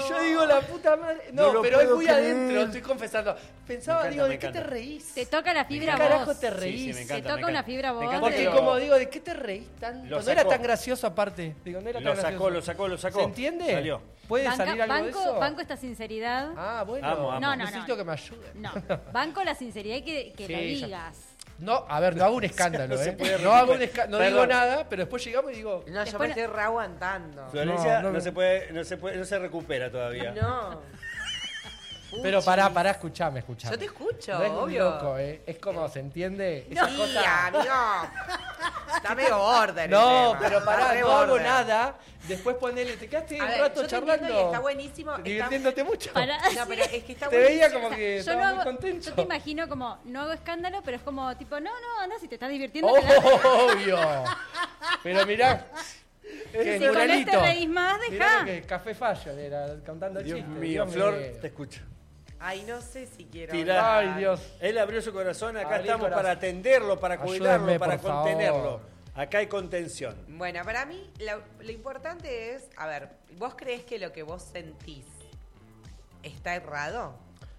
yo digo, la puta madre. No, lo pero es puedo muy creer. adentro, estoy confesando. Pensaba, Me encanta, digo, me ¿de qué te encanta. reís? Te toca la fibra ¿Qué carajo vos. te reís? Sí, me encanta, Te toca me encanta. una fibra Me vos. encanta Porque que como digo, ¿de qué te reís tanto? Lo No era sacó. tan gracioso aparte. Digo, no era tan gracioso. Lo sacó. ¿Se entiende? Salió. ¿Puede salir algo de eso? Banco esta sinceridad. Ah, bueno. Amo. No, Necesito que me ayuden. No, banco la sinceridad y que Sí, lo ya. digas. No, a ver, no hago un escándalo, No se ¿eh? puede No hago un recuperar. escándalo, no digo Perdón. nada, pero después llegamos y digo... No, yo Después me estoy reaguantando. Florencia No, no se recupera todavía. No. Pero pará, escuchame. Yo te escucho, No es muy obvio. loco, ¿eh? Es como, ¿se entiende? Sí, Esa cosa... amigo. Está medio border. No, el tema. pero Está pará, re no hago border. nada. Después ponele, te quedaste A un ver, rato yo te entiendo charlando. y está buenísimo. está- Divirtiéndote mucho. Para- No, pero es que está Te veía buenísimo. como que yo estabas no muy hago, contento. yo te imagino como, no hago escándalo, pero es como tipo, no, anda, si te estás divirtiendo. quedate. Obvio. Pero mirá, que Si con este reís más, Mirá dejá. lo que Café Fashion era cantando Dios chistes. mío, Dios Flor, mío. te escucho. Ay, no sé si quiero. Tirá. Ay, Dios. Él abrió su corazón, acá Abrí estamos corazón. para atenderlo, para Ayúdenme, cuidarlo, para por favor. contenerlo. Acá hay contención. Bueno, para mí lo importante es, a ver, ¿vos crees que lo que vos sentís está errado?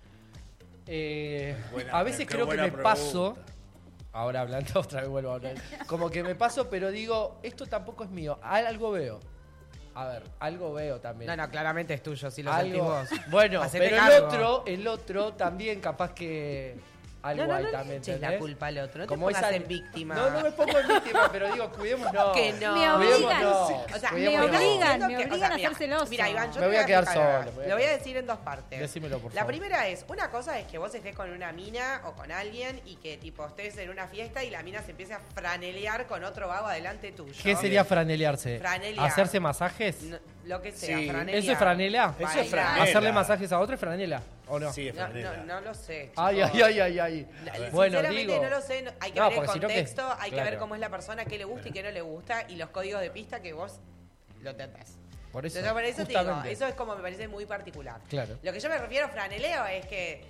Buena- A veces qué creo que buena me pregunta. paso. Ahora hablando otra vez vuelvo a hablar. Como que me paso, pero digo, esto tampoco es mío. Algo veo. A ver, algo veo también. No, claramente es tuyo, si lo sentís Algo. vos. Bueno, Hacete pero cargo. el otro también capaz que algo No hay le también. eches la ¿entendés? culpa al otro, no te Como pongas esa- en víctima. No me pongo en víctima, pero digo, cuidémonos. Que no. Me obligan. Cuidémonos. O sea, Cuidémonos. me obligan, Entiendo me que- obligan a mira, ser celoso. Mira, Iván, yo Me voy a quedar explicar. solo, Lo voy a decir en dos partes. Decímelo, por La favor. primera es, una cosa es que vos estés con una mina o con alguien y que tipo estés en una fiesta y la mina se empiece a franelear con otro vago adelante tuyo. ¿Qué sería franelearse? Franelear. ¿Hacerse masajes? No, lo que sea, Sí. franelear. ¿Eso es franela? Eso es Bailar. franela. ¿Hacerle masajes a otro es franela? ¿O no? Sí, es No, franela. no lo sé. Ay, chicos. ay. La- Bueno, Sinceramente digo. no lo sé, hay que No, ver el porque si no que- contexto, hay que ver claro. cómo es la persona, qué le gusta y qué no le gusta y los códigos de pista que vos lo tentás. Por eso. Entonces, por eso te digo, justamente. eso es como me parece muy particular. Claro. Lo que yo me refiero a franeleo es que...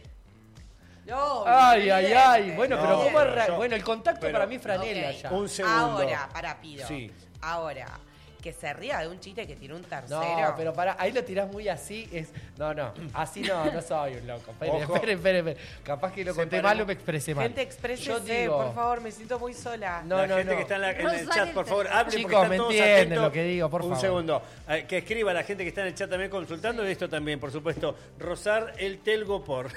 No, Ay. evidente. Bueno, No, pero ¿cómo pero es yo- bueno, el contacto pero- para mí es franela Ok. ya. Un segundo. Ahora, pido. Sí. Ahora, que se ría de un chiste que tiene un tercero. No, pero para, ahí lo tirás muy así, no, así no soy un loco. Ojo. Espere. Capaz que lo conté mal o me expresé mal. Gente, exprésese, Yo digo, por favor, me siento muy sola. No, La gente que está en el Rosar chat, el por favor, hable Chicos, porque están me todos entienden atentos. lo que digo, por Un favor. segundo. Que escriba la gente que está en el chat también consultando de esto también, por supuesto. Rosar el telgo por.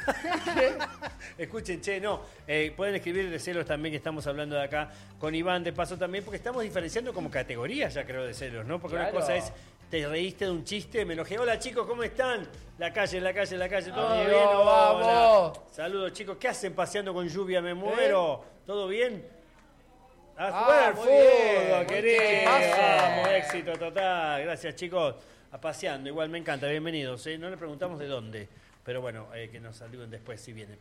Escuchen, che, no. Pueden escribir de celos también, que estamos hablando de acá con Iván, de paso también, porque estamos diferenciando como categorías ya creo de celos, ¿no? Porque Claro. una cosa es, te reíste de un chiste, me enojé. Hola chicos, ¿cómo están? La calle, ¿todo Amigo, bien? Hola. vamos. Saludos chicos, ¿qué hacen paseando con lluvia? Me muero. ¿Todo bien? A Ah, jugar al muy fútbol, bien, querido. muy bien. Vamos, éxito total. Gracias, chicos. A paseando, igual me encanta. Bienvenidos. No le preguntamos de dónde, pero bueno, que nos saluden después si vienen.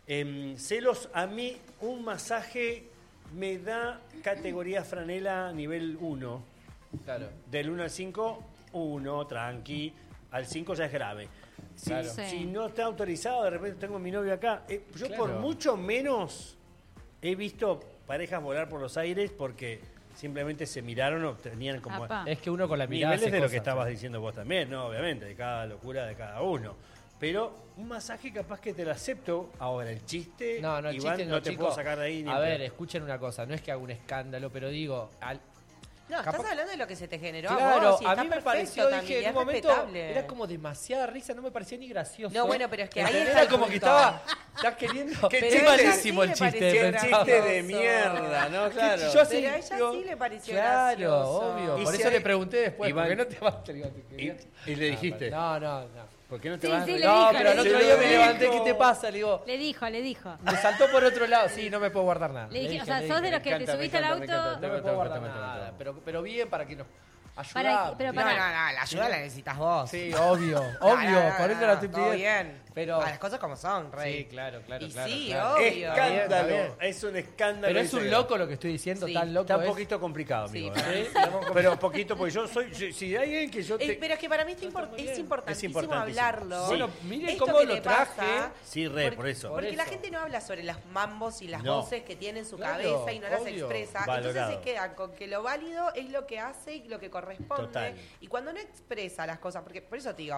Celos, a mí un masaje me da categoría franela nivel 1. Claro. Del 1 al 5, 1, tranqui. Al 5 ya es grave. Si, Claro. Sí. si no está autorizado, de repente tengo a mi novio acá. Yo Claro. por mucho menos he visto parejas volar por los aires porque simplemente se miraron o tenían como Apá. Es que uno con la mirada niveles hace de lo cosas, que estabas ¿no? diciendo vos también, ¿no? Obviamente, de cada locura de cada uno. Pero un masaje capaz que te lo acepto. Ahora, el chiste, No, el Iván, chiste no te chico. puedo sacar de ahí. Ni A en ver, pedo. escuchen una cosa, no es que haga un escándalo, pero digo, No, Capaz- estás hablando de lo que se te generó a claro, vos y a está mí me perfecto pareció, también, dije, y en un es momento, respetable. era como demasiada risa, no me parecía ni gracioso. No, bueno, pero es que ahí ¿Entendés? está Era el como que punto. estás queriendo... Qué Qué chiste, malísimo el sí me chiste. pareció Qué pensaba. chiste de gracioso. mierda, ¿no? Claro. Yo Pero sí, a ella digo, sí le pareció claro, gracioso. obvio. Y Por si eso hay- le pregunté después, Iván- porque no te vas... te digo, te quería- Y le dijiste. No. ¿Por qué no te Sí, vas a sí, reír? le No, dijo, pero le el otro dijo. día me Se lo levanté, dijo. ¿qué te pasa? Le digo, Le dijo. me saltó por otro lado. Sí, no me puedo guardar nada. Le dije, o sea, le sos de dije. los que te encanta, me subiste al encanta, me auto. encanta. No me puedo guardar Te aguanto. nada. Pero bien para que nos Para- ayudar. pero No, pará. la ayuda la necesitas vos. Sí, obvio, No, obvio. no, Por eso la estoy todo pidiendo. bien. Pero, A las cosas como son, Rey. sí, claro. Y claro, sí, claro. obvio. Escándalo. Está bien. Es un escándalo. Pero es un ese. loco lo que estoy diciendo, Sí, tan loco Está un es. poquito complicado, Sí, amigo. para ¿eh? mí Pero poquito, porque yo soy. Si hay alguien que yo te. Pero es que para mí es Es importantísimo importantísimo. hablarlo. Sí. Bueno, miren Esto cómo que lo le traje. pasa, Sí, re, por eso. Porque Por la eso. gente no habla sobre los mambos y las No. voces que tiene en su Claro, cabeza y no las obvio. expresa. Valorado. Entonces se quedan con que lo válido es lo que hace y lo que corresponde. Total. Y cuando no expresa las cosas, porque por eso te digo,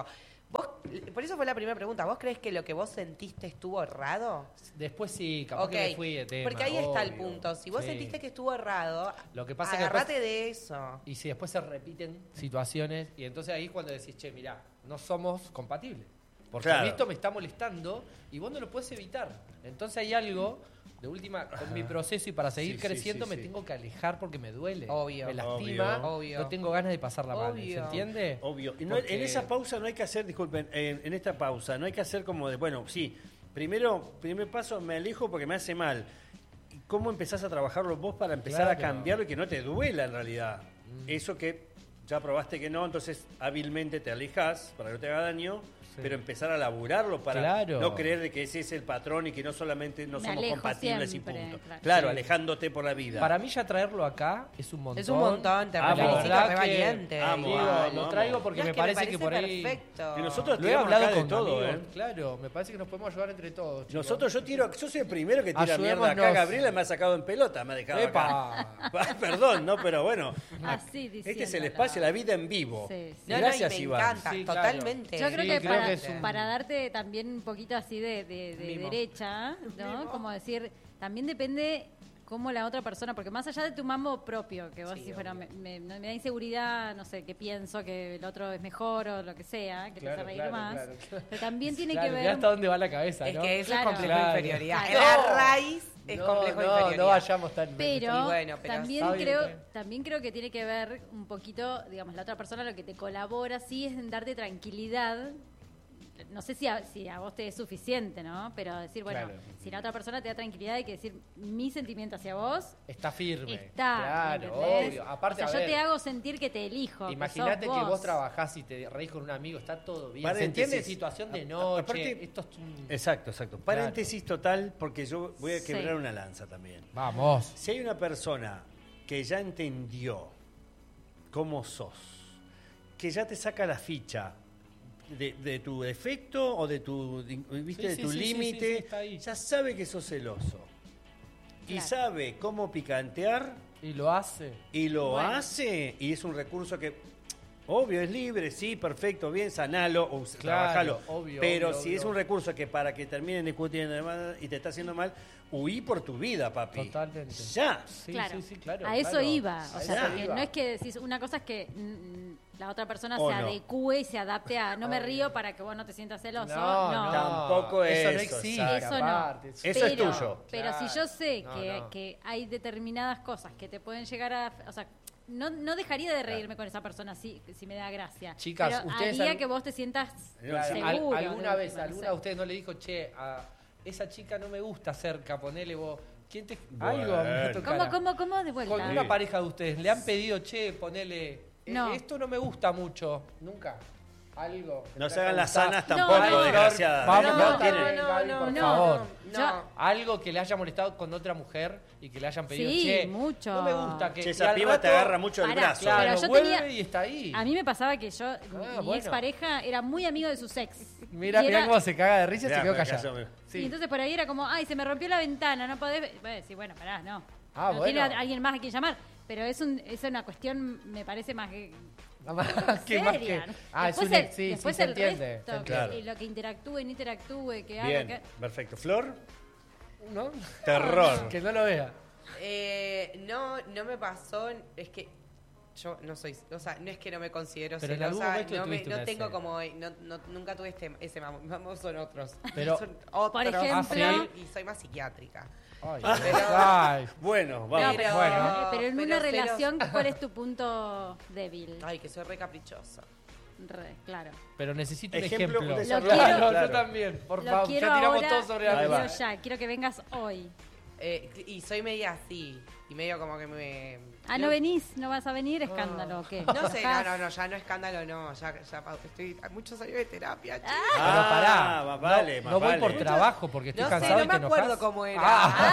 Por eso fue la primera pregunta. ¿Vos crees que lo que vos sentiste estuvo errado? Después sí, capaz que me fui de tema. Porque ahí está el obvio. punto. Si vos Sí. sentiste que estuvo errado, Lo que pasa es que agarrate después- de eso. Y si después se repiten situaciones, y entonces ahí es cuando decís, che, mirá, no somos compatibles. Porque Claro. a mí esto me está molestando y vos no lo puedes evitar. Entonces hay algo, de última, con mi proceso y para seguir Sí, sí, creciendo sí, me sí. tengo que alejar porque me duele. Obvio. Me lastima, Obvio. no tengo ganas de pasarla mal. ¿Se Obvio. entiende? Obvio. Y no- Porque- en esa pausa no hay que hacer, disculpen, en esta pausa no hay que hacer como de, bueno, sí, primer paso me alejo porque me hace mal. ¿Y ¿Cómo empezás a trabajarlo vos para empezar a Claro. cambiarlo y que no te duela en realidad? Eso que ya probaste que no, entonces hábilmente te alejas para que no te haga daño, Sí. pero empezar a laburarlo para Claro. no creer de que ese es el patrón y que no solamente no Me somos alejo compatibles siempre, y punto. claro. Claro, Sí. alejándote por la vida. Para mí ya traerlo acá es un montón. Es un montón, te Amo. felicito, La re verdad que valiente. amo, Digo, amo, lo amo. traigo porque No, me es parece que por ahí... perfecto. Y nosotros Lo he tiramos hablado acá de con todo, amigos, ¿eh? claro, me parece que nos podemos ayudar entre todos. chicos. Nosotros, yo soy el primero que tira mierda acá. Ayudémonos. Gabriela me ha sacado en pelota, me ha dejado acá. ¡Epa! Perdón, no, pero bueno. Así Este es el diciéndolo. espacio, la vida en vivo. Sí, sí. No, no, Gracias, y me Iván. encanta, Sí, claro. totalmente. Yo creo Sí, que, creo para, que es un- para darte también un poquito así de Mimo. derecha, ¿no? Como decir, también depende cómo la otra persona, porque más allá de tu mambo propio, que vos Sí, decís, bueno, obvio. me da inseguridad, no sé, que pienso que el otro es mejor o lo que sea, que te hace reír más. claro. Pero también tiene Claro, que mirá ver... hasta dónde va la cabeza, Es ¿no? que eso Claro. es complejo Claro. de inferioridad. Claro. La raíz es complejo de inferioridad. No vayamos tan... Pero, Y bueno, pero también, está bien, creo, está bien. también creo que tiene que ver un poquito, digamos, la otra persona lo que te colabora, sí, es en darte tranquilidad. No sé si a vos te es suficiente, ¿no? Pero decir, bueno, Claro. si la otra persona te da tranquilidad y que decir, mi sentimiento hacia vos Está firme. está. Claro, ¿entendés? obvio. Aparte, o sea, a yo ver, te hago sentir que te elijo. imagínate que vos vos trabajás y te reís con un amigo, está todo bien. ¿Se Paréntesis. entiende? Situación de noche. Aparte- esto es un... Exacto. Paréntesis total, porque yo voy a quebrar una lanza también. Vamos. Si hay una persona que ya entendió cómo sos, que ya te saca la ficha de tu defecto o de tu, ¿viste? Sí, de sí, tu sí, límite, sí, está ahí. ya sabe que sos celoso. Y Claro. sabe cómo picantear Y lo hace. y lo Bueno. hace, y es un recurso que, obvio, es libre, sí, perfecto, bien, sanalo o Claro, trabajalo. obvio, Pero obvio, si es obvio. un recurso que para que terminen discutiendo y te está haciendo mal, huí por tu vida, papi. Totalmente. Ya. Sí, claro. sí, claro. A eso claro. iba. O A sea, eso porque iba. no es que decís, una cosa es que la otra persona O se no. adecue y se adapte a no me río para que vos no te sientas celoso. No, Tampoco eso. eso, no existe. exacto. Eso no. aparte. Eso es tuyo. Pero si yo sé No, que, no. que hay determinadas cosas que te pueden llegar a... O sea, no dejaría de reírme con esa persona si me da gracia. Chicas, pero ustedes haría han- que vos te sientas Claro, seguro. ¿Alguna de vez, última, no alguna sé. de ustedes no le dijo, che, a esa chica no me gusta cerca, ponele vos? ¿Quién te...? Bueno. Algo me tocará. ¿Cómo? De Con vuelta. una pareja de ustedes, ¿le han pedido, che, ponele, No. esto no me gusta mucho? Nunca. Algo. que No te se haya hagan las gustado. sanas tampoco, no. desgraciadas. Vamos, No, no, tienen- no, Gaby, por no. favor. Yo- Algo que le haya molestado con otra mujer y que le hayan pedido, Sí, che, mucho. no me gusta que... Che, y esa al piba te rato, agarra mucho el Pará, brazo. Claro, Pero yo vuelve tenía- y está ahí. A mí me pasaba que yo, mi bueno. expareja era muy amigo de sus ex. Mira, Y mira era- cómo se caga de risa y Mirá, se quedó mirá, callado. mirá. Y entonces por ahí era como, ay, se me rompió la ventana, no podés... Voy a decir, bueno, pará, no. Ah, no bueno. tiene alguien más a quien llamar. Pero es una cuestión, me parece más que... ¿Qué más que? seria. Ah, es Después un el- sí, sí, después se el entiende. resto, se que- entiende. y lo que interactúe, no interactúe, que haga... Bien, que- perfecto. Flor, ¿No? terror. Que no lo vea. No me pasó, es que yo no soy, o sea, no es que no me considero Pero en algún celosa, momento tuviste no una tengo escena. como, nunca tuve ese mambo, mambos son otros. Pero- son otros. Por ejemplo- y soy más psiquiátrica. Ay, Pero- ay. Bueno, No, vamos. pero, Bueno. pero en Pero una celos- relación, ¿cuál es tu punto débil? Ay, que soy re caprichosa. Claro. Pero necesito un Ejemplo, ejemplo. un desarrollo. Claro, Claro. yo también. Por Lo favor, quiero ya tiramos ahora, todo sobre lo la Ahí quiero va. ya, quiero que vengas hoy. Y soy media así, y medio como que me... Ah, ¿no venís? ¿No vas a venir? Escándalo, ¿o qué? No sé, Bajás. no, ya no escándalo, no, ya estoy muchos años de terapia, chicos. Pero pará, más vale, no más voy vale. por trabajo porque estoy No sé, cansado no y me te acuerdo enojas. cómo era.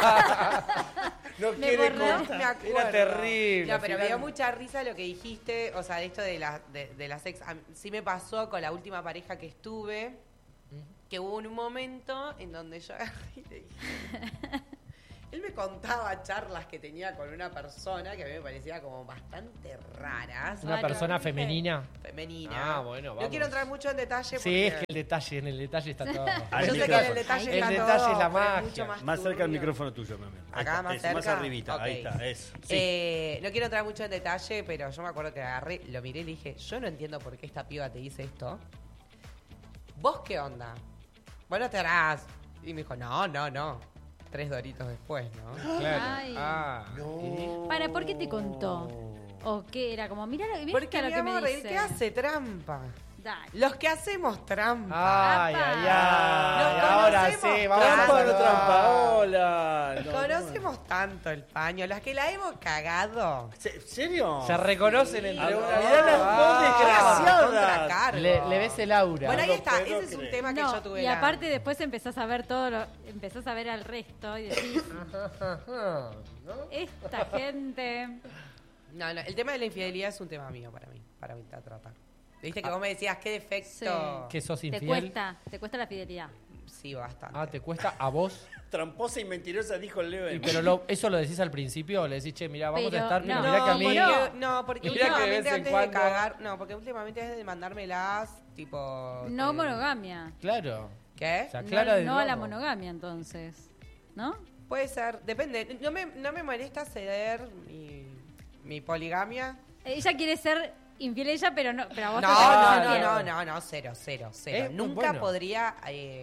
No Me quiere borré. contar. Me acuerdo. Era terrible. No, al pero me final- dio mucha risa lo que dijiste, o sea, de esto de las ex. Sí me pasó con la última pareja que estuve, que hubo un momento en donde yo agarré y le dije... él me contaba charlas que tenía con una persona que a mí me parecía como bastante raras. Una persona femenina. Femenina. Ah, bueno, No vamos. quiero entrar mucho en detalle Sí, porque es que en el detalle está todo. Al yo sé que en micrófono. el detalle El está detalle todo, es la pero magia. mucho Más cerca del turbio. micrófono tuyo, mami. Ahí Acá está, más eso, más cerca. arribita, Ok. ahí está, eso. Sí. No quiero entrar mucho en detalle, pero yo me acuerdo que agarré, lo miré y le dije, yo no entiendo por qué esta piba te dice esto. ¿Vos qué onda? Vos no te harás. Y me dijo, no. 3 doritos después, ¿no? Claro. Ay. No. Para, ¿por qué te contó? ¿O qué era? Como, mirá lo, mirá Porque lo mi que me amor, el dice. que hace trampa. Dale. Los que hacemos trampa. Ay, Apa. ay, ay. Nos Ahora conocemos sí, vamos a Trampa o no saludar. trampa, hola. No, Conocemos tanto el paño, las que la hemos cagado. ¿Serio? Se reconocen entre Ah, una y mirá las otra. dos desgraciadas. Contracargo. Le ves el aura. Bueno, ahí No está, puedo ese es un creer. tema que No, yo tuve. y aparte después empezás a ver empezás a ver al resto y decís, ¿No? esta gente. No, el tema de la infidelidad es un tema mío para mí tratar. Viste que vos me decías, ¿qué defecto? ¿Que sos Te infiel? cuesta la fidelidad. Sí, bastante. Ah, ¿te cuesta a vos? Tramposa y mentirosa, dijo el Leo. Pero eso lo decís al principio o le decís, che, mirá, vamos Pero a estar, pero no, mirá que a mí... porque Mirá que de últimamente vez en antes cuando- de cagar, porque últimamente es de mandármelas, tipo... No monogamia. Claro. ¿Qué? Se aclara No, de no a la nuevo. monogamia entonces. ¿No? Puede ser, depende. No me molesta ceder mi poligamia. Ella quiere ser infiel ella, pero a vos No, te parece no, infiel. no, cero. Es muy Nunca bueno. podría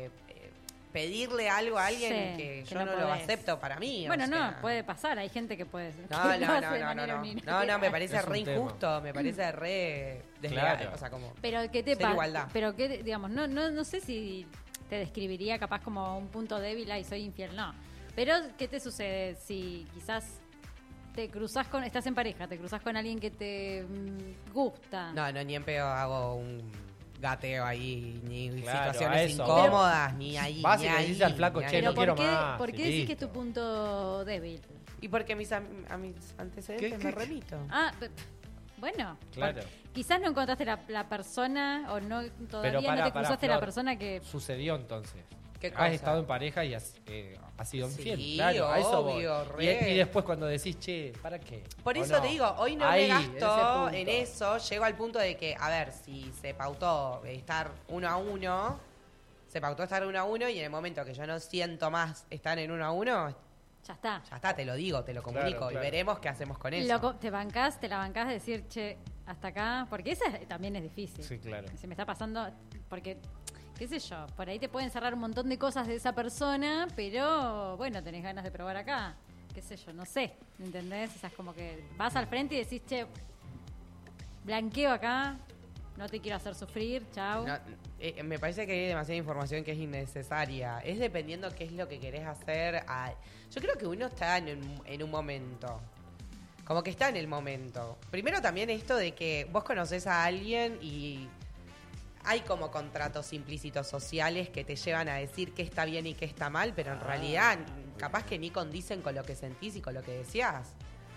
pedirle algo a alguien Sí, que que yo no no lo podés. acepto para mí. Bueno, o no, sea. puede pasar. Hay gente que puede. que No, lo hace de no, manera no. unilateral. No, me parece Es un re tema. injusto, me parece re desleal. Claro. O sea, como... Pero ¿qué te Ser pasa? igualdad. Pero qué, digamos, no sé si te describiría capaz como un punto débil, y soy infiel, no. Pero ¿qué te sucede si quizás te cruzas estás en pareja, te cruzas con alguien que te gusta? No, ni en pedo hago un gateo ahí, ni Claro, a situaciones eso. incómodas, ni ahí. Vas y ni le ahí, dices al flaco, ni che, ahí. no Pero quiero más. ¿por y qué decís que es listo. tu punto débil? Y porque a mis antecedentes ¿Qué? me remito. Ah, bueno. Claro. Quizás no encontraste la persona o no todavía Pero no te cruzaste la Flor, persona que... Sucedió entonces. ¿Qué Has cosa? estado en pareja y has sido Sí, infiel. Claro, a eso voy. obvio, Y, re. y después cuando decís, che, ¿para qué? Por ¿O eso no? te digo, hoy no Ahí, me ese gasto punto. en eso. Llego al punto de que, a ver, si se pautó estar 1 a 1, se pautó estar 1 a 1 y en el momento que yo no siento más estar en 1 a 1, Ya está. ya está, te lo digo, te lo comunico Claro. y veremos qué hacemos con eso. Te la bancás de decir, che, hasta acá, porque esa también es difícil. Sí, claro. Se me está pasando, porque, qué sé yo, por ahí te pueden cerrar un montón de cosas de esa persona, pero bueno, tenés ganas de probar acá. Qué sé yo, no sé, ¿entendés? Esas como que vas al frente y decís, che, blanqueo acá, no te quiero hacer sufrir, chau. No, me parece que hay demasiada información que es innecesaria. Es dependiendo qué es lo que querés hacer. Yo creo que uno está en un momento. Como que está en el momento. Primero también esto de que vos conocés a alguien y hay como contratos implícitos sociales que te llevan a decir qué está bien y qué está mal, pero en realidad capaz que ni condicen con lo que sentís y con lo que decías.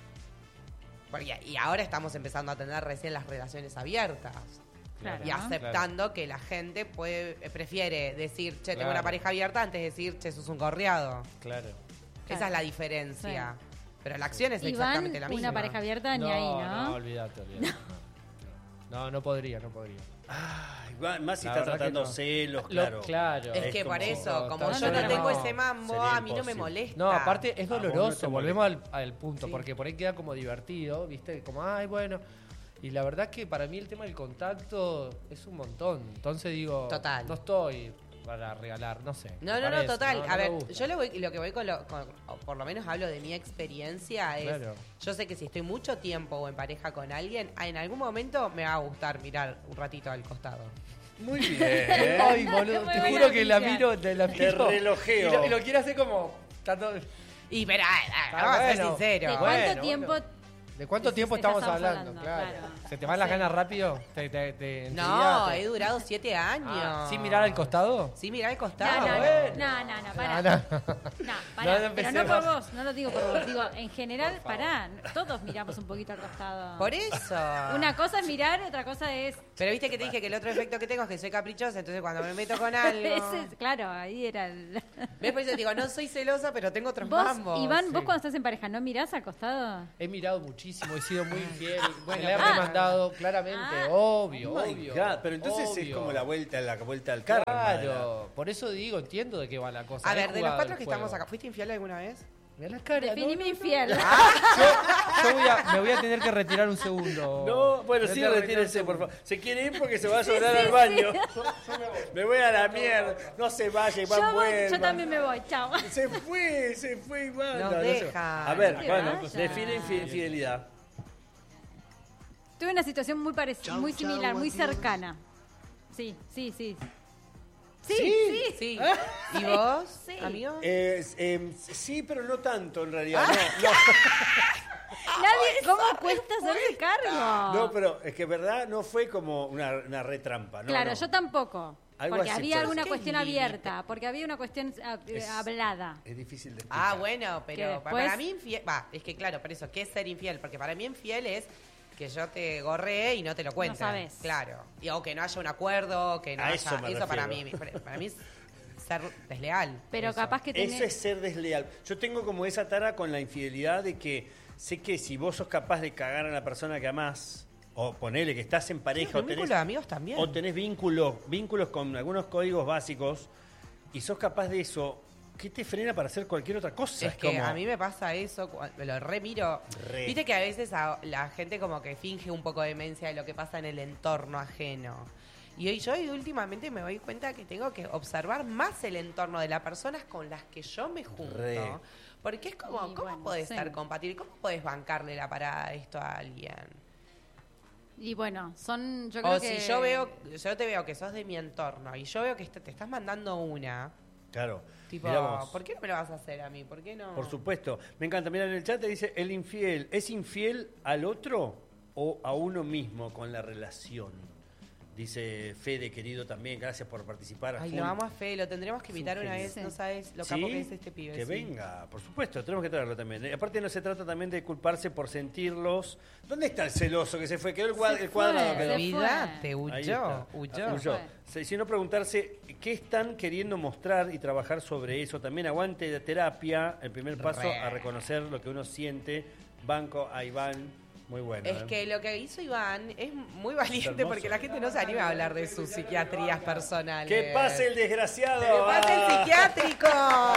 Y ahora estamos empezando a tener recién las relaciones abiertas. Claro. Y aceptando que la gente prefiere decir, che, tengo Claro. una pareja abierta, antes de decir, che, sos un gorriado. Claro. Esa es la diferencia. Pero la acción es Iván, exactamente la misma. una pareja abierta, ni ahí, ¿no? No, olvídate. No podría. Ah, igual, más si La está verdad tratando que no. celos, claro. Claro. Es que como- por eso, como No, yo no no, tengo no. ese mambo, Sería a mí no me imposible. molesta. No, aparte es vos no doloroso, te volvemos al punto, Sí. porque por ahí queda como divertido, ¿viste? Como, ay, bueno. Y la verdad que para mí el tema del contacto es un montón. Entonces digo, Total. no estoy para regalar, no sé. No, me no, parece, total. no A me ver, gusta. yo lo que voy o por lo menos hablo de mi experiencia, es, Claro. yo sé que si estoy mucho tiempo o en pareja con alguien, en algún momento me va a gustar mirar un ratito al costado. Muy bien. Ay, boludo, Muy te buena juro que la noticia. miro, la Te miro. relojeo. Y lo quiero hacer como. Está todo- Y pero, Está vamos a ser bueno. sinceros. ¿De Bueno, cuánto tiempo bueno. ¿De cuánto Sí, tiempo sí, estamos estamos hablando? hablando, Claro. claro. ¿Se te van las Sí. ganas rápido? No, enseguida he durado 7 años. ¿Sin mirar al costado? Sin mirar al No, costado. no, pará. No, no. No, pará, No pero no por empecemos. vos, no lo digo por vos. Digo, en general, pará, todos miramos un poquito al costado. Por eso. Una cosa es mirar, otra cosa es... Pero viste que te dije que el otro efecto que tengo es que soy caprichosa, entonces cuando me meto con algo... Claro, ahí era el... ¿Ves? Por eso te digo, no soy celosa, pero tengo otros Vos, mambos. Iván, sí. vos cuando estás en pareja, ¿no mirás al costado? He mirado muchísimo, he sido muy infiel. Bueno, Me le he ah. remandado, claramente. Ah. Obvio, Oh my obvio. God, pero entonces es obvio. como la vuelta al karma. Claro, por eso digo, entiendo de qué va la cosa. A He ver, de los jugado 4 el que juego. estamos acá, ¿fuiste infiel alguna vez? Mirá las caras. Definime infiel. Me voy a tener que retirar un segundo. No, bueno, Me sí, voy a retirar un retírese, por segundo. favor. Se quiere ir porque se va a llorar al baño. Me voy a la mierda. No se vaya, Iván, vuelva. Yo también me voy, chao. Se fue Iván. Nos No, no se- dejan. A ver, Que bueno, vaya. define infidelidad. Tuve una situación muy parecida, muy similar, muy cercana. Sí. Sí. ¿Y vos, Sí. amigo? Sí, pero no tanto en realidad. No, Nadie, ¿cómo cuesta hacerse cargo? no, pero es que verdad no fue como una retrampa. No, Claro, no. yo tampoco. Algo Porque así había fue. alguna ¿Qué cuestión límite? abierta, porque había una cuestión hablada. Es difícil de explicar. Ah, bueno, Que pero después- para mí infiel... Va, es que claro, por eso, ¿qué es ser infiel? Porque para mí infiel es que yo te gorré y no te lo cuente. sabés. Claro. O que no haya un acuerdo, que no A haya... eso me para refiero. mí es ser desleal. Pero Eso. capaz que tenés... Eso es ser desleal. Yo tengo como esa tara con la infidelidad de que sé que si vos sos capaz de cagar a la persona que amás, o ponele que estás en pareja, Sí, o un vínculo tenés, de amigos también. o tenés vínculos con algunos códigos básicos, y sos capaz de eso, ¿qué te frena para hacer cualquier otra cosa? Es que a mí me pasa eso, me lo remiro. Re. Viste que a veces la gente como que finge un poco de demencia de lo que pasa en el entorno ajeno. Y hoy yo últimamente me doy cuenta que tengo que observar más el entorno de las personas con las que yo me junto. Re. Porque es como, Y ¿cómo bueno, podés sí. estar compatible? ¿Cómo podés bancarle la parada de esto a alguien? Y bueno, yo creo O que... si yo te veo que sos de mi entorno y yo veo que te estás mandando una, Claro. tipo, Mirá vos. ¿por qué no me lo vas a hacer a mí? ¿Por qué no? Por supuesto. Me encanta. Mira, en el chat te dice, ¿el infiel es infiel al otro o a uno mismo con la relación? Dice Fede, querido, también. Gracias por participar. Ay, Full. lo amo a Fede, lo tendremos que invitar una vez, Sí. no sabes lo ¿Sí? capo que es este pibe. Que sí. venga, por supuesto, tenemos que traerlo también. Aparte no se trata también de culparse por sentirlos. ¿Dónde está el celoso que se fue? Quedó el Se cuadrado. fue. quedó. Olvídate, Ahí huyó, está. huyó. Huyó. Sino preguntarse qué están queriendo mostrar y trabajar sobre eso. También aguante de terapia, el primer paso Re. a reconocer lo que uno siente. Banco a Iván, muy bueno. Es que lo que hizo Iván es muy valiente hermoso. porque la gente no se anima a hablar de sus psiquiatrías personales. ¡Que pase el desgraciado! ¡Que pase el ¡Ah! psiquiátrico!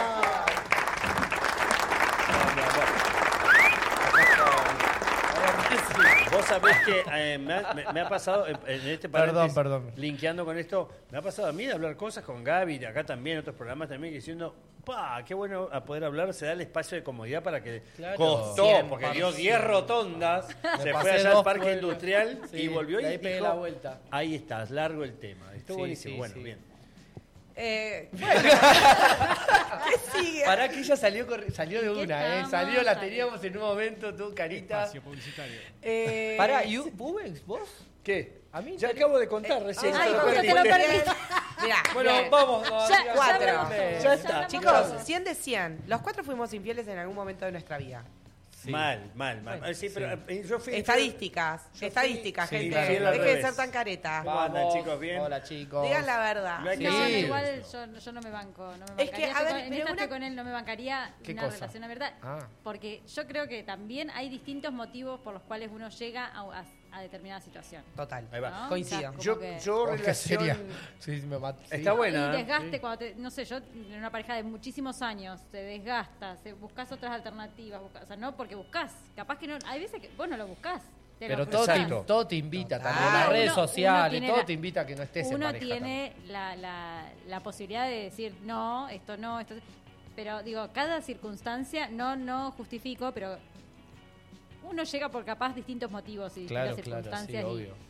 Vos sabés que me ha pasado en este paréntesis, Perdón. linkeando con esto, me ha pasado a mí de hablar cosas con Gaby, de acá también, otros programas también, que diciendo, ¡pa! ¡Qué bueno a poder hablar! Se da el espacio de comodidad para que Claro. costó, 100%. porque dio 10 rotondas, se pasé fue allá al dos parque pueblos. industrial Sí, y volvió de ahí y pegué dijo, la vuelta. ahí está, largo el tema. Estuvo Sí, buenísimo. sí, Bueno, sí. bien. Bueno, ¿qué sigue? Pará que ella salió de qué una, estamos? Salió, la teníamos en un momento, tú, carita. Espacio publicitario. Pará, ¿y Bubens, vos? ¿Qué? A mí ya salió- acabo de contar recién. Ay, ¿te lo justo perdí? te lo perdí. Mirá, Bueno, bien. vamos. Ya, Cuatro. hablamos Ya todos, está. hablamos Chicos, todos. 100 de 100. Los 4 fuimos infieles en algún momento de nuestra vida. Sí. Mal. Sí, pero yo fui... Estadísticas, Sí, gente. claro. Deje al de revés. ser tan careta. ¿Cómo andan, chicos? ¿Bien? Hola, chicos. Digan la verdad. No hay que No, Sí. igual yo no me banco. No me Es que, bancaría. a ver, Estoy en pero esta una- estoy con él, no me bancaría ¿Qué una cosa? relación abierta. Ah. Porque yo creo que también hay distintos motivos por los cuales uno llega a determinada situación. Total. Ahí va. ¿no? Coincido. O sea, como Yo que- Oh, qué relación... seria. Sí, me mata. Sí. Está buena. Y ¿eh? desgaste Sí. cuando no sé, yo en una pareja de muchísimos años se desgasta, buscas otras alternativas, o sea, no porque buscas, capaz que no, hay veces que vos no lo buscás. Pero lo todo Exacto. todo te invita Total. también. Las Uno- redes uno sociales, tiene todo la- te invita a que no estés en Uno pareja tiene la posibilidad de decir no, esto, pero digo, cada circunstancia, no justifico, pero uno llega por capaz distintos motivos y Claro, distintas claro, sí, circunstancias obvio.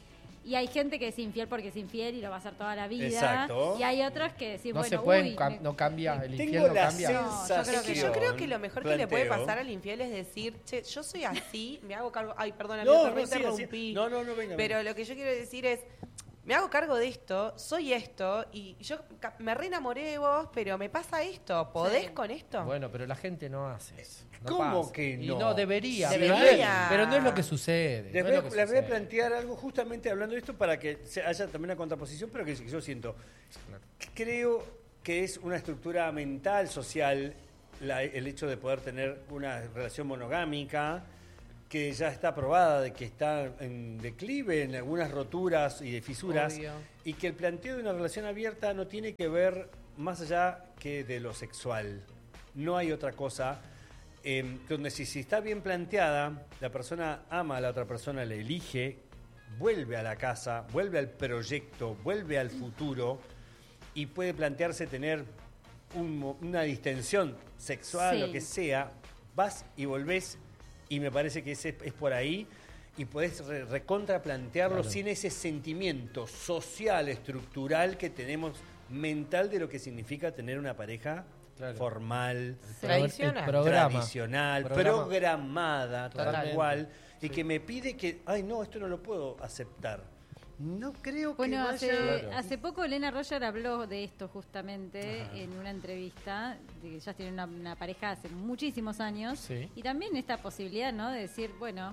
Y hay gente que es infiel porque es infiel y lo va a hacer toda la vida. Exacto. Y hay otros que decir, No bueno, se pueden, uy, no cambia, el Tengo infiel no la cambia. sensación. Es que yo creo que lo mejor que le puede planteo. pasar al infiel es decir, che, yo soy así, me hago cargo. Ay, perdón, No, amigo, no, sí, interrumpí. así. No, venga. Pero lo que yo quiero decir es, me hago cargo de esto, soy esto, y yo me reenamoré de vos, pero me pasa esto. ¿Podés Sí. con esto? Bueno, pero la gente no hace eso. No ¿Cómo pasa. que Y no? no, debería. Debería. Pero no es lo que sucede. Les no es lo que voy a sucede. plantear algo justamente hablando de esto para que haya también una contraposición, pero que yo siento. Creo que es una estructura mental, social, el hecho de poder tener una relación monogámica que ya está probada, de que está en declive, en algunas roturas y de fisuras, Obvio. y que el planteo de una relación abierta no tiene que ver más allá que de lo sexual. No hay otra cosa. Donde si está bien planteada, la persona ama a la otra persona, le elige, vuelve a la casa, vuelve al proyecto, vuelve al futuro y puede plantearse tener una distensión sexual, Sí. lo que sea, vas y volvés y me parece que es por ahí y podés recontraplantearlo Claro. sin ese sentimiento social, estructural que tenemos mental de lo que significa tener una pareja Claro. formal, Tradicional. El programa. tradicional, Programa. programada, tal Totalmente. cual, y Sí. que me pide que, ay no, esto no lo puedo aceptar. No creo que Bueno, vaya... Claro. hace poco Elena Roger habló de esto justamente en una entrevista, de que ellas tienen una pareja hace muchísimos años, Sí. y también esta posibilidad, ¿no? De decir, bueno,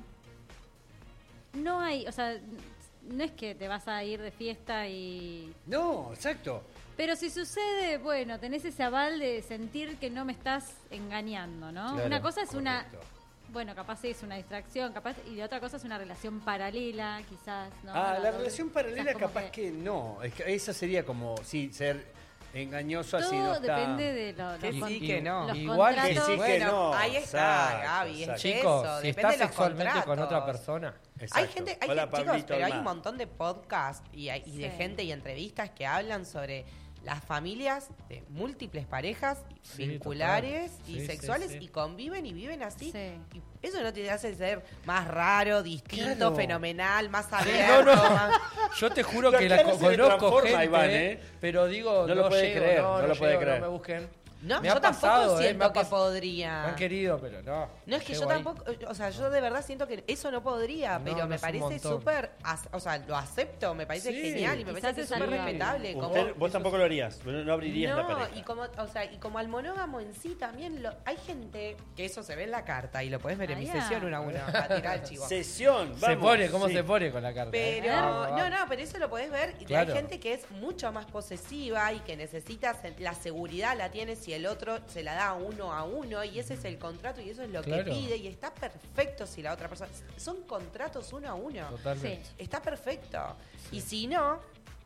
no hay, o sea, no es que te vas a ir de fiesta y... No, exacto. Pero si sucede, bueno, tenés ese aval de sentir que no me estás engañando, ¿no? Claro, una cosa es una... Correcto. Bueno, capaz sí es una distracción, capaz, y la otra cosa es una relación paralela, quizás, ¿no? La doble- relación quizás paralela como capaz que no. Es que esa sería como, sí, ser engañoso así todo no está... depende de los Que sí, que no. los Igual que contratos. sí, que Bueno, no. ahí está, Exacto, Gaby, exacto. Chicos, Eso, si depende estás de los sexualmente con contratos. otra persona, Exacto. Hay gente, Hola, chicos, Pablito pero hay Almá. un montón de podcasts y de Sí. gente y entrevistas que hablan sobre las familias de múltiples parejas Sí, vinculares total. y Sí, sí, sexuales sí. y conviven y viven así. Sí. Y eso no te hace ser más raro, distinto, Claro. fenomenal, más no, abierto. no. más- Yo te juro La que la cara se le conozco transforma, gente, Iván, ¿eh? pero digo, No lo puede llego, creer, no no lo puede llego, creer. No me busquen. No, Me yo ha pasado, tampoco me siento ha que pas- podría. Me han querido, pero no. No, es que yo llego ahí. tampoco, o sea, yo de verdad siento que eso no podría, No, pero no me es un parece montón. súper, o sea, lo acepto, me parece Sí. genial y me Quizás parece que es es súper saludable. respetable. Vos tampoco lo harías, no abrirías la No, pareja. y como, o sea, y como al monógamo en sí también hay gente que eso se ve en la carta y lo podés ver en mi Ah, ya. sesión uno a uno, a tirar el chivo. Sesión, vamos. Se pone, ¿cómo sí. se pone con la carta? Pero, Vamos, vamos. no, pero eso lo podés ver. Y Claro. hay gente que es mucho más posesiva y que necesita, la seguridad la tiene si el otro se la da uno a uno y ese es el contrato y eso es lo Claro. que pide y está perfecto si la otra persona... Son contratos uno a uno. Totalmente. Sí. Está perfecto. Y si no,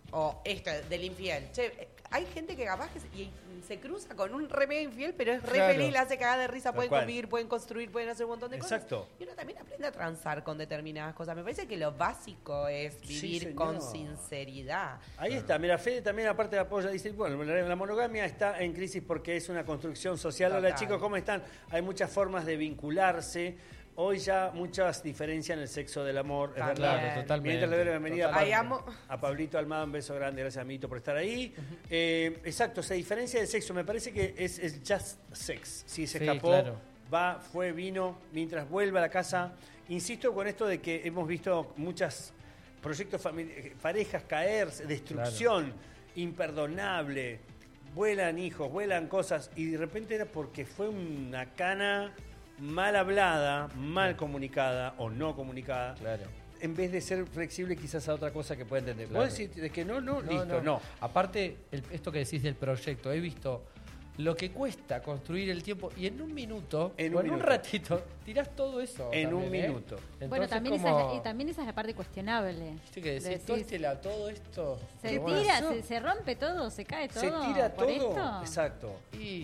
o esto del infiel, che, hay gente que capaz que se cruza con un re mega infiel, pero es re Claro. feliz, la hace cagar de risa, Tal pueden cual. convivir, pueden construir, pueden hacer un montón de Exacto. cosas. Y uno también aprende a transar con determinadas cosas. Me parece que lo básico es Sí, vivir señor. con sinceridad. Ahí está, mira, Fede también aparte de apoya, dice, bueno, la monogamia está en crisis porque es una construcción social. Hola Total. chicos, ¿cómo están? Hay muchas formas de vincularse. Hoy ya muchas diferencias en el sexo del amor, es También. verdad. Claro, totalmente. Mientras le doy la bienvenida a, Ay, amo. a Pablito Almada, un beso grande, gracias a Mito por estar ahí. Exacto, se diferencia del sexo, me parece que es just sex. Si se Sí, escapó, claro. va, fue, vino, mientras vuelve a la casa. Insisto con esto de que hemos visto muchas proyectos parejas caerse, destrucción imperdonable, vuelan hijos, vuelan cosas y de repente era porque fue una cana mal hablada, mal comunicada o no comunicada, Claro. en vez de ser flexible quizás a otra cosa que pueda entender. Claro. Vos decís de que no, listo, no. Aparte, esto que decís del proyecto, he visto lo que cuesta construir el tiempo y en un minuto, En o un en un minuto. ratito, tirás todo eso. En un también, ¿eh? minuto. Bueno, Entonces, también, como- también esa es la parte cuestionable. Viste que decís, Decís, todo esto. se pero bueno, tira, no. se rompe todo, se cae todo. Se tira por todo. esto. Exacto. Y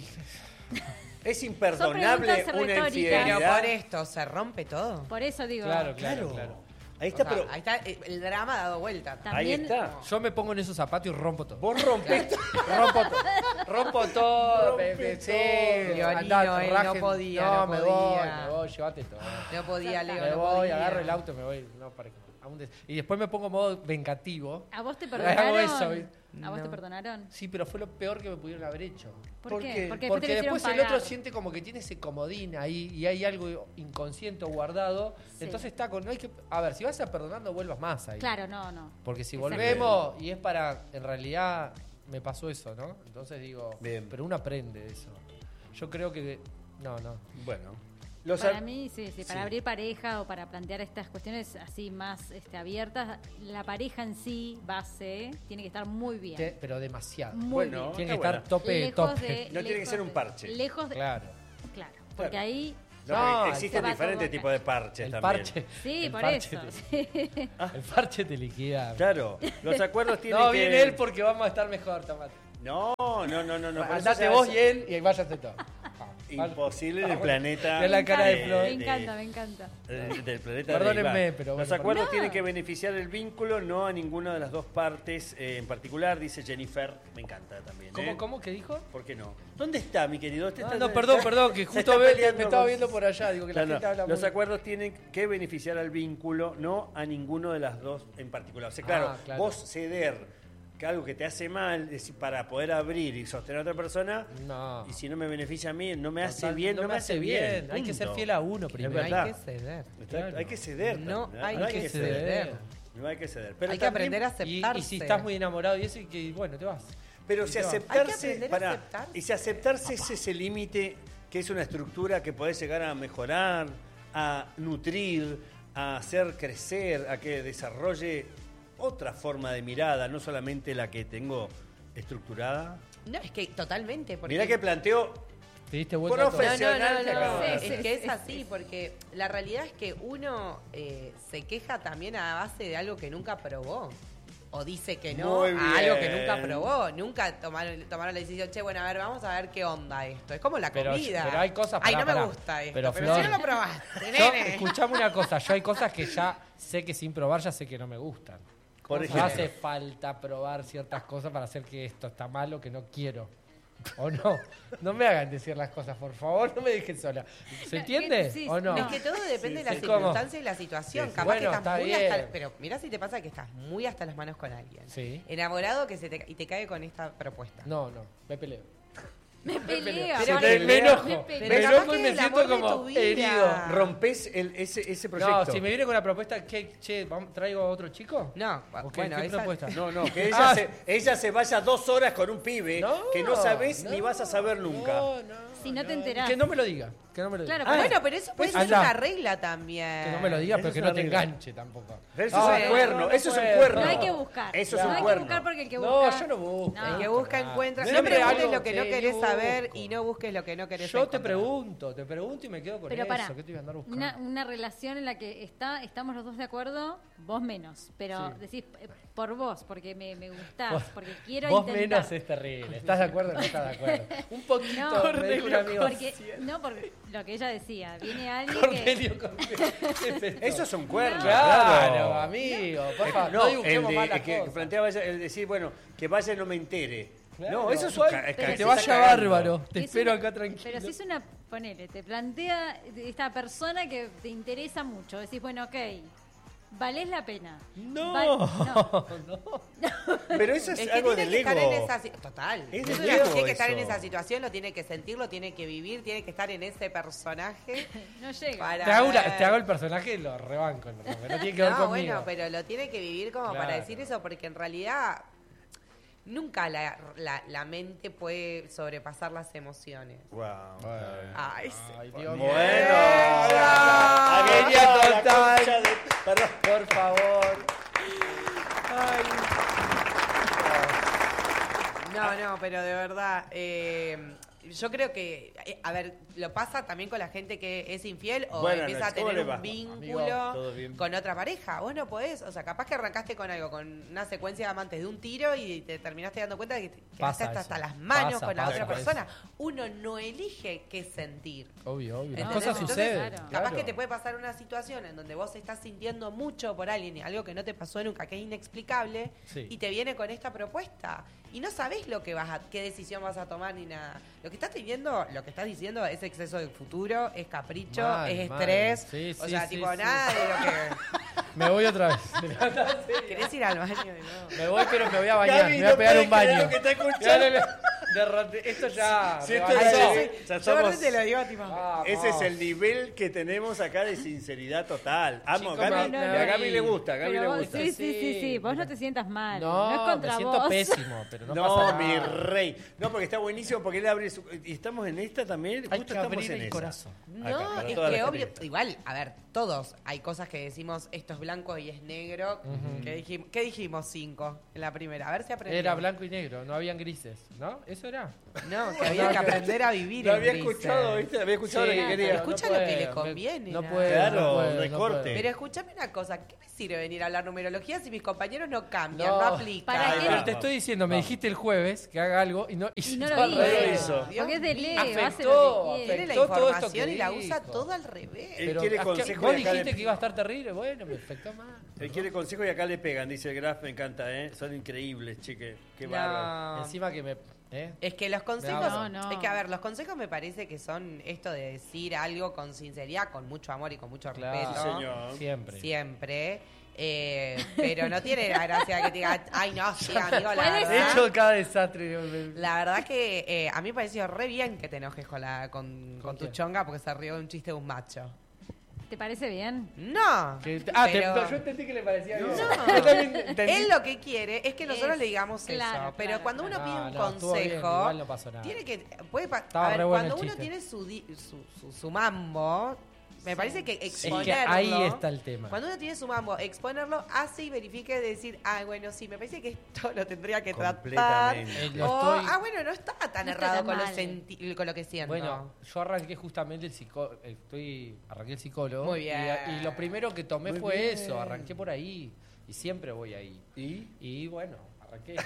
Es imperdonable preguntas una retóricas. Pero infidelidad. por esto se rompe todo. Por eso digo. claro. Ahí O está, sea, pero ahí está el drama dado vuelta. ahí También- está. Yo me pongo en esos zapatos y rompo todo. Vos rompés. Rompo todo. Rompe sí, todo. Leonino, andá, él no rajen. podía, No, no me podía. voy, llévate todo. No podía, Leo, Me no voy, podía. agarro el auto, me voy. No, para que- Y después me pongo en modo vengativo. ¿A vos te Hago perdonaron? eso. ¿A vos te No. perdonaron? Sí, pero fue lo peor que me pudieron haber hecho. ¿Por qué? qué? Porque Porque te lo después hicieron el otro pagar. siente como que tiene ese comodín ahí y hay algo inconsciente o guardado. Sí. Entonces está con. No hay que, a ver, si vas a perdonar, no vuelvas más ahí. Claro, no. Porque si Exacto. volvemos y es para. En realidad me pasó eso, ¿no? Entonces digo. Bien. Pero uno aprende de eso. Yo creo que. No. Bueno. Para mí, sí, para Sí. abrir pareja o para plantear estas cuestiones así más abiertas, la pareja en sí, base, tiene que estar muy bien. Pero demasiado. Muy Bueno, bien. Tiene que está estar tope, Lejos tope. de- No tiene que lejos ser un de- parche. Lejos de... Claro. Claro, porque Claro. ahí... No, No, porque existen se va diferentes todo tipos de parches El también. parche. Sí, el por parche eso. te- sí. El parche te liquida. Claro, los acuerdos tienen No, que... viene él porque vamos a estar mejor, tomate. No. por eso Andate ya vos es y él y váyanse todos. Imposible en el planeta. Ve la cara de Me Flor. encanta, me encanta. Del planeta Perdónenme, Deriva. pero los bueno, acuerdos no. tienen que beneficiar el vínculo, no a ninguna de las dos partes en particular, dice Jennifer. Me encanta también. ¿Cómo que dijo? ¿Por qué no? ¿Dónde está, mi querido? Este está- Perdón, que se justo está me peleando estaba con- viendo por allá. Digo que la No, gente habla los muy... acuerdos tienen que beneficiar al vínculo, no a ninguno de las dos en particular. O sea, claro, Claro. vos ceder que algo que te hace mal es decir, para poder abrir y sostener a otra persona, No. y si no me beneficia a mí, no me hace Total, bien, no me hace bien. Hay que ser punto. fiel a uno Es primero. verdad. Hay que ceder. Hay que ceder. No también, hay que ceder. ceder. No hay que ceder. Pero Hay que también- aprender a aceptarse. Y si estás muy enamorado y eso, y que bueno, te vas. Pero Y si te vas. Hay que aceptarse, aprender a aceptarse. y si aceptarse es ese límite que es una estructura que podés llegar a mejorar, a nutrir, a hacer crecer, a que desarrolle otra forma de mirada, no solamente la que tengo estructurada. No, es que totalmente. Porque... Mirá que planteo Te diste vuelta a todo. profesional. que No, acabo de Sí, hacer. es que es sí, así, sí. porque la realidad es que uno se queja también a base de algo que nunca probó. O dice que no Muy a algo que bien. nunca probó. Nunca tomaron la decisión, che, bueno, a ver, vamos a ver qué onda esto. Es como la comida. Pero hay cosas... Ay, pará, no me pará. gusta esto. Pero, Pero, Flor, si no lo probaste, yo, nene. escuchame una cosa. Yo hay cosas que ya sé que sin probar ya sé que no me gustan. Por No ejemplo. hace falta probar ciertas cosas para hacer que esto está malo, que no quiero. ¿O no? No me hagan decir las cosas, por favor, no me dejen sola. ¿Se entiende? Sí, ¿O no? Es que todo depende de la sí. ¿Cómo? circunstancia y la situación. Sí, sí. Capaz Bueno, que está estás muy bien. hasta... Pero mirá si te pasa que estás muy hasta las manos con alguien. Sí. Enamorado y te cae con esta propuesta. No, me peleo. Me peleo. Pero me enojo. Me Me peleo. Pero enojo capaz y que me el siento amor de como tu vida. herido. Rompés ese proyecto. No, si me viene con la propuesta, che, ¿traigo a otro chico? No, ¿O qué, bueno, qué esa... propuesta? No, que Ah. ella se vaya 2 horas con un pibe No, que no sabes ni no, vas a saber nunca. No, Si no te enterás. Que no me lo diga. Que no me lo diga. Claro, Ah, Bueno, pero eso puede pues, ser allá. una regla también. Que no me lo diga, Eso pero es que una no te regla. enganche tampoco. Pero eso No, es un cuerno, no eso es un puedo. cuerno. No hay que buscar. Eso es no un hay cuerno. que buscar porque el que No, busca... yo no busco. No. El que busca encuentra. No Siempre preguntes algo lo que no que querés busco. saber y no busques lo que no querés Yo te encontrar. pregunto y me quedo con Pero eso. pará, ¿Qué te voy a andar buscando? una relación en la que estamos los dos de acuerdo, vos menos, pero Sí. decís por vos, porque me gustás, Vos- porque quiero Vos intentar. menos es terrible. ¿Estás de acuerdo o no estás de acuerdo? Un poquito, No, me dijo un amigo. porque lo que ella decía, viene alguien Cornelio, Cornelio. Eso es un cuerno. Claro, amigo. Por favor, no, No, dibujemos el mal las que cosas. planteaba ella, el decir, bueno, que vaya y no me entere. Claro. No, eso es Igual, ca- que ca- te está vaya cagando. bárbaro. Te Es espero una- acá tranquilo. Pero si es una, ponele, te plantea esta persona que te interesa mucho, decís, bueno, ok, valés la pena. No, no. no. Pero eso es, Es que algo tiene del que ego. estar en esa total. Es Eso del ya ego tiene que estar en eso. esa situación, lo tiene que sentir, lo tiene que vivir, tiene que estar en ese personaje. No llega. Para Te hago ver. el personaje y lo rebanco. No tiene que ver No, conmigo. bueno, pero lo tiene que vivir como Claro. para decir eso, porque en realidad nunca la mente puede sobrepasar las emociones. Wow. Ay, Ay, se Dios Bueno. mío. Alegría Alegría total. Perdón. Por favor. No, pero de verdad, yo creo que, a ver, lo pasa también con la gente que es infiel o Buenas empieza a noches, ¿cómo tener le va? un Amigo, vínculo ¿todo bien? con otra pareja. Vos no podés, o sea, capaz que arrancaste con algo, con una secuencia de amantes de un tiro y te terminaste dando cuenta de que quedaste Pasa hasta eso. las manos Pasa, con la pasa otra eso. persona. Uno no elige qué sentir. Obvio. Las ¿Entendés? cosas Entonces, suceden. claro. Capaz claro. que te puede pasar una situación en donde vos estás sintiendo mucho por alguien, algo que no te pasó nunca, que es inexplicable, Sí. y te viene con esta propuesta. Y no sabés lo que qué decisión vas a tomar ni nada. Lo que estás teniendo, lo que estás diciendo es exceso de futuro, es capricho, Mal, es mal. estrés. Sí, o sí, sea, sí, tipo, sí. nada de lo que. Me voy otra vez. ¿Querés ir al baño de nuevo? Me voy, pero me voy a bañar. Gaby, Me voy a no pegar puede un baño. creer lo que está escuchando. Esto ya. Sí, me esto avanzó. ya- Yo somos- realmente lo digo, tipo... Vamos. Ese es el nivel que tenemos acá de sinceridad total. Amo, Chicos, Gaby, no, y a Gaby le gusta, a Gaby Pero le vos- gusta. sí, sí, sí, sí. Vos no te sientas mal. No, es No, contra me siento vos. pésimo, pero no, No, pasa nada. mi rey. No, porque está buenísimo, porque él abre su... Y estamos en esta también, Hay justo que estamos abrir en el esa. corazón. No, Acá, para es toda la que gente obvio, que está. igual, a ver, todos hay cosas que decimos, esto es blanco y es negro. ¿Qué dijimos 5 en la primera? A ver si aprendimos. Era blanco y negro, no habían grises, ¿no? Eso era. No, que había que aprender a vivir Lo en había grises. escuchado, ¿viste? Había escuchado Sí, lo que quería. pero Escucha no lo que puedo, le conviene, No nada. puedo, Claro, no puedo, recorte. puedo. Pero escúchame una cosa, ¿qué me sirve venir a hablar numerología si mis compañeros no cambian, No. no aplican? ¿Para Ahí qué? va. Pero te estoy diciendo, me dijiste el jueves que haga algo y no, Y no hizo lo al hizo. revés. hizo. Dios Porque es de mío. ley, hace Afectó, lo que quiere. Tiene la afectó todo esto información que y la usa dijo. todo al revés. Él Pero quiere es que consejo vos y acá dijiste le- que iba a estar terrible, bueno, me afectó más. Él quiere consejo y acá le pegan, dice el Graf, me encanta, ¿eh? Son increíbles, chique. Qué bárbaro. No. Encima que me... Es que los consejos, No, no. es que a ver, los consejos me parece que son esto de decir algo con sinceridad, con mucho amor y con mucho Claro. respeto. Sí, señor. Siempre. Siempre. Pero no tiene la gracia que te diga, ay no, sí, amigo, la ¿Cuál es? He verdad. hecho cada desastre. La verdad que a mí me pareció re bien que te enojes con tu quién? chonga porque se rió de un chiste de un macho. ¿Te parece bien? No. pero- yo entendí que le parecía bien. No. Yo también entendí. Él lo que quiere es que nosotros Es- le digamos claro, eso. Pero claro, cuando uno claro. pide No, un no, estuvo bien, consejo, igual no pasó nada. tiene que. Puede Estaba a ver, re bueno cuando el uno chiste. tiene su mambo, me parece que Es exponerlo. que ahí está el tema. Cuando uno tiene su mambo, exponerlo, hace y verifique de decir, bueno, sí, me parece que esto lo tendría que tratar. Completamente. Lo O, estoy- bueno, no estaba tan No está errado tan con lo, mal. con lo que siento. Bueno, yo arranqué justamente arranqué el psicólogo. Muy bien. Y lo primero que tomé Muy fue bien. eso, arranqué por ahí. Y siempre voy ahí. Y bueno, arranqué.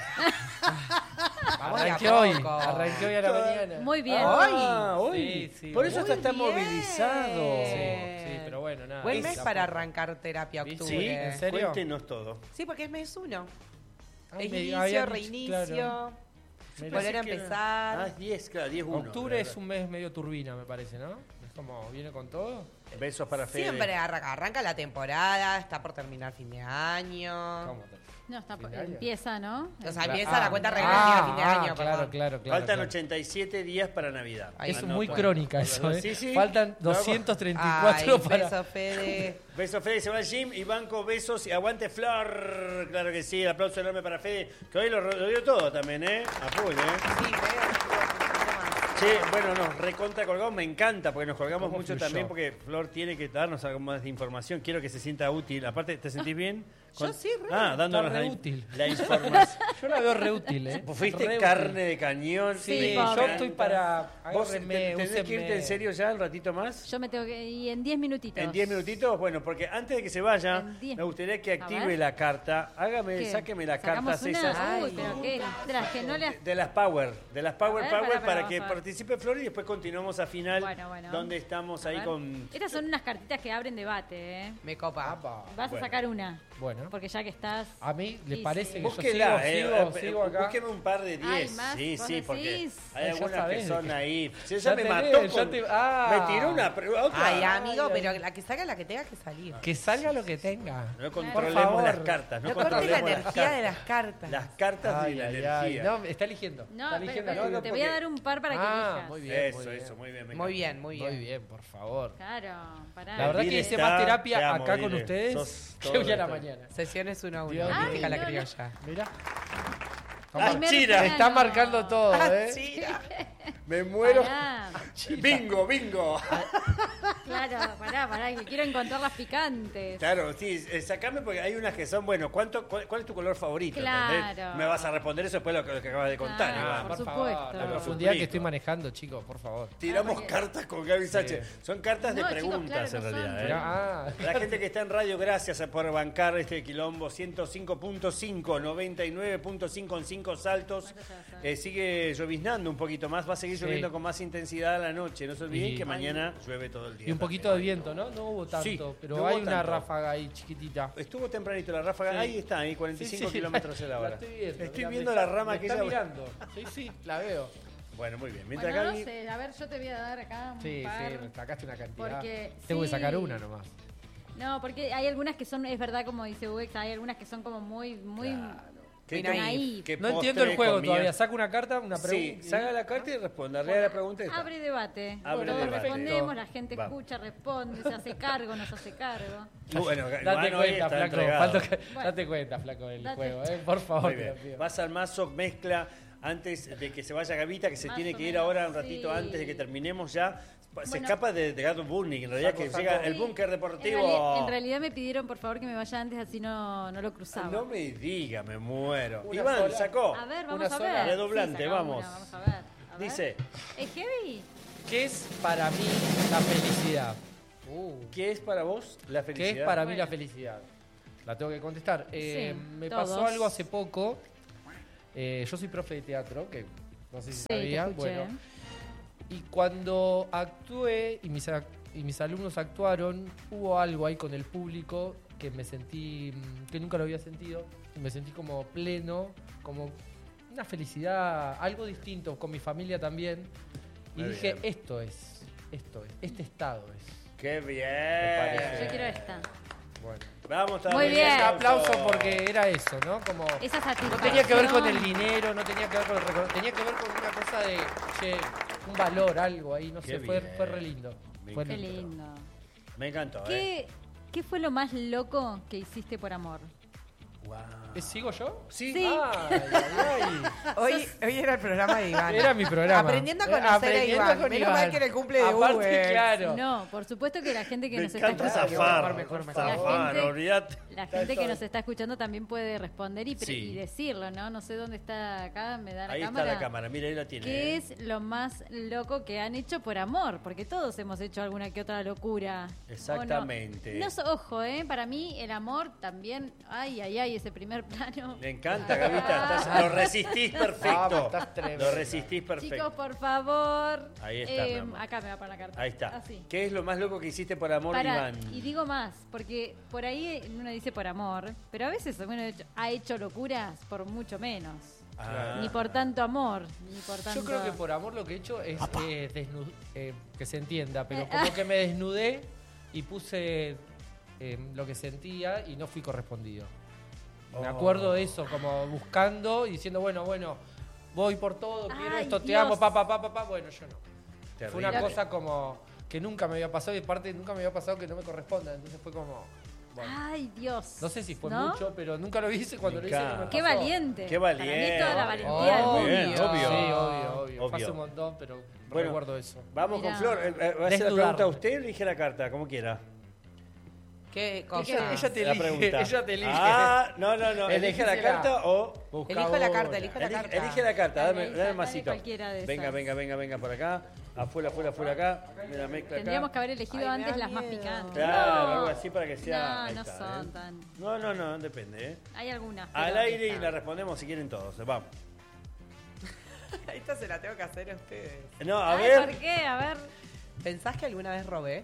Vamos de a arranqué hoy. poco. Arranqué hoy a la mañana. Muy bien. Ah, hoy. Sí, sí. Por eso Muy está bien. movilizado. Sí, pero bueno, nada. Buen es mes la para puta. arrancar terapia ¿Viste? octubre. Sí, ¿En serio? cuéntenos todo. Sí, porque es mes 1. Ay, Es me inicio, habían dicho, reinicio, claro. Yo volver a pensé que era- empezar. Ah, 10, claro, 10 1. Octubre es un mes medio turbina, me parece, ¿no? Es como, viene con todo. Besos para Fede. Siempre arranca la temporada, está por terminar fin de año. ¿Cómo te- No, está, Fin de año. empieza, ¿no? O sea, Claro. empieza la cuenta regresiva a fin de año, claro, perdón. claro. Faltan claro. 87 días para Navidad. Ay, Es no, muy bueno. crónica eso, ¿eh? Sí, sí. Faltan Lo hago. 234 Ay, para... beso, Fede. Besos, Fede, se va al gym y banco, besos y aguante Flor. Claro que sí, el aplauso enorme para Fede, que hoy lo dio todo también, ¿eh? A full, ¿eh? Sí, Fede. Che, bueno, nos recontra colgamos, me encanta porque nos colgamos ¿Cómo mucho fluyó? también porque Flor tiene que darnos algo más de información. Quiero que se sienta útil. Aparte, ¿te sentís bien? Yo sí, re. dándonos Está re la, útil. la información. Yo la veo re útil, ¿eh? Vos fuiste Re carne útil. de cañón. Sí, me yo encanta. estoy para... ¿Vos agárrenme, tenés que úsenme. irte en serio ya un ratito más? Yo me tengo que ir en 10 minutitos. ¿En 10 minutitos? Bueno, porque antes de que se vaya, En 10. me gustaría que A active ver. la carta. ¿Qué? Sáqueme las ¿Sacamos cartas una? esas. Uy, Ay. pero qué. De las que no le... De las Power, A ver, para vamos que a ver. participe Flor y después continuamos a final, Bueno. donde estamos A ahí ver. con... Estas son unas cartitas que abren debate, ¿eh? Me copa. Apa. Vas Bueno. a sacar una. Bueno, Porque ya que estás... a mí le Sí, parece sí. que yo Búsquela, sigo acá. búsqueme un par de 10. Ay, más, Sí, vos sí, porque decís. hay Ya algunas sabés que de son qué. ahí. Sí, Ya ya me tenés, mató. ya te- Ah. Me tiró una otra. Ay, amigo, Ay, pero ay. la que salga la que tenga que salir. Que salga lo que tenga. No Por controlemos favor. las cartas. No, No cortes la controlemos las energía de cartas. las cartas. Las cartas Ay, y la ay, energía. ay. No, está eligiendo. No, está eligiendo. pero, no, te porque- voy a dar un par para que elijas. Muy bien. Eso, muy bien. eso, muy bien. me Muy encanta. bien, muy bien. Muy bien, por favor. Claro, pará. La verdad Dile que hice está, más te terapia amo, acá con dile. ustedes Sos que todo hoy a la esto. mañana. Sesiones 1 a 1. Dios mío. Mística la Ay, no, criolla. Mira. Ah, Primer Chira. plano. Está marcando todo, Ah, ¿eh? Chira. Me muero. Pará. Bingo, bingo. Claro, pará, que quiero encontrar las picantes. Claro, sí, sacame porque hay unas que son, bueno, ¿cuál es tu color favorito? Claro. ¿Entendés? Me vas a responder eso después de lo que acabas de contar, Claro. Iván. por favor, supuesto. la Por profundidad que supuesto. estoy manejando, chicos, por favor. Tiramos porque- cartas con Gaby Sánchez. Son cartas de No, chicos, preguntas claro, en no son. realidad. ¿eh? Mirá, ah. La gente que está en radio, gracias por bancar este quilombo. 105.5, 99.5 en 5 saltos. Sigue lloviznando un poquito más. Va a seguir Sí. lloviendo con más intensidad a la noche. No se olviden Y- que mañana llueve todo el día. Y un poquito de viento, ¿no? No hubo tanto, Sí, pero no hubo hay una tanto. ráfaga ahí chiquitita. Estuvo tempranito la ráfaga. Sí. Ahí está, ahí 45 Sí, sí, kilómetros a la hora. estoy viendo. Estoy mirá, viendo me la está- rama me que está ella... mirando. Sí, sí, la veo. Bueno, muy bien. Mientras Bueno, no Gaby... sé, a ver, yo te voy a dar acá un Sí, par. sí, me sacaste una cantidad. Porque, Tengo que sí. sacar una nomás. No, porque hay algunas que son, es verdad, como dice Ubex, hay algunas que son como muy ¿Qué naif. qué No entiendo el postre juego comía? todavía. Saca una carta, una Sí, pregunta. saca la carta y responde. Lea la pregunta y está. Abre debate. Abre Todos debate. respondemos, la gente Vamos. escucha, responde, se hace cargo, nos hace cargo. Bueno, Date Iván hoy cuenta, está flaco. entregado. Date cuenta, flaco, del Date. juego, por favor. Muy te bien. lo pido. Vas al mazo, mezcla antes de que se vaya Gavita, que se Más tiene o que ir menos, ahora un ratito sí. antes de que terminemos ya. Se Bueno. escapa de Gato Burning, en realidad, que Saco. llega el Sí, búnker deportivo. En realidad me pidieron por favor que me vaya antes, así no lo cruzaba. No me diga, me muero. Una Iván, sola. sacó. A ver, Una vamos a sola. ver. Redoblante, sacó vamos. una, vamos a ver. A ver. Dice, ¿Es heavy? ¿Qué es para mí la felicidad? ¿qué es para vos la ¿Qué felicidad? es para mí Bueno. la felicidad? La tengo que contestar. Sí, me todos. pasó algo hace poco. Yo soy profe de teatro, que no sé si Sí, te sabían. escuché. Bueno, y cuando actué y mis alumnos actuaron, hubo algo ahí con el público que me sentí, que nunca lo había sentido. Y me sentí como pleno, como una felicidad, algo distinto, con mi familia también. Y Muy dije, bien. esto es, este estado es. ¡Qué bien! parece. Yo quiero esta. Bueno. Vamos a Muy darle bien. Un aplauso porque era eso, ¿no? Como Esa no satisfacción. tenía que ver con el dinero, no tenía que ver con el reconocimiento, tenía que ver con una cosa de, che, un valor, algo ahí, no Qué sé, fue bien. re lindo. Me Fue Qué lindo. lindo. Me encantó, ¿Qué fue lo más loco que hiciste por amor? Wow. ¿Sigo yo? Sí. Sí. Ay, ay, ay. Hoy era el programa de Iván. Era mi programa. Aprendiendo a conocer Aprendiendo a Iván. con Menos Iván. mal que era el cumple de Aparte, Uber. claro. No, por supuesto que la gente que Me nos está encanta escuchando, zafar. mejor. Zafar, La gente- olvídate. la gente que nos está escuchando también puede responder Sí. y decirlo, ¿no? No sé dónde está acá, me da la Ahí cámara. está la cámara, mira, ahí la tiene. ¿Qué es lo más loco que han hecho por amor? Porque todos hemos hecho alguna que otra locura. ¿o no? Exactamente. No, ojo, para mí el amor también, ay, ese primer plano. Me encanta, Gavita. Lo resistís perfecto. Vamos, estás tremenda. Lo resistís perfecto. Chicos, por favor. Ahí está, mi amor. Acá me va a poner la carta. Ahí está. Así. ¿Qué es lo más loco que hiciste por amor, Para, Iván? y digo más, porque por ahí uno dice por amor, pero a veces uno ha hecho locuras por mucho menos. Ah. Ni por tanto amor, ni por tanto... Yo creo que por amor lo que he hecho es que se entienda, pero como que me desnudé y puse lo que sentía y no fui correspondido. Me Oh. acuerdo de eso, como buscando y diciendo, bueno, voy por todo, quiero Ay, esto, te Dios. amo, papá. Bueno, yo no. Terrible. Fue una cosa como que nunca me había pasado y aparte nunca me había pasado que no me corresponda. Entonces fue como, bueno, Ay, Dios. no sé si fue ¿No? mucho, pero nunca lo hice cuando Me lo hice. No me encanta. Qué pasó. valiente. Qué Para mí valiente. toda la valentía del Obvio, mundo. Bien, obvio. Sí, obvio. Obvio. Fue hace un montón, pero Bueno, recuerdo eso. Vamos Mirá. con Flor. ¿Va a hacer la Desnudarme. pregunta a usted o elige la carta? Como quiera. ¿Qué cosa? Ella te La elige, pregunta. ella te elige. Ah, no. Elige la Elegísela. carta o... Busca Elijo la una. carta, elijo la carta. Elige la carta, Dale, dame Isa, el dale masito. cualquiera de Venga, esas. venga por acá. Afuera acá. Mira, mezcla Tendríamos acá. que haber elegido Ay, me antes da las más miedo. picantes. Claro, No. algo así para que sea... No, ahí no está, son tan... No, depende, Hay algunas. pero Al aire y esa. la respondemos si quieren todos. Vamos. Esta se la tengo que hacer a ustedes. No, a Ay, ver. ¿por qué? A ver. ¿Pensás que alguna vez robé?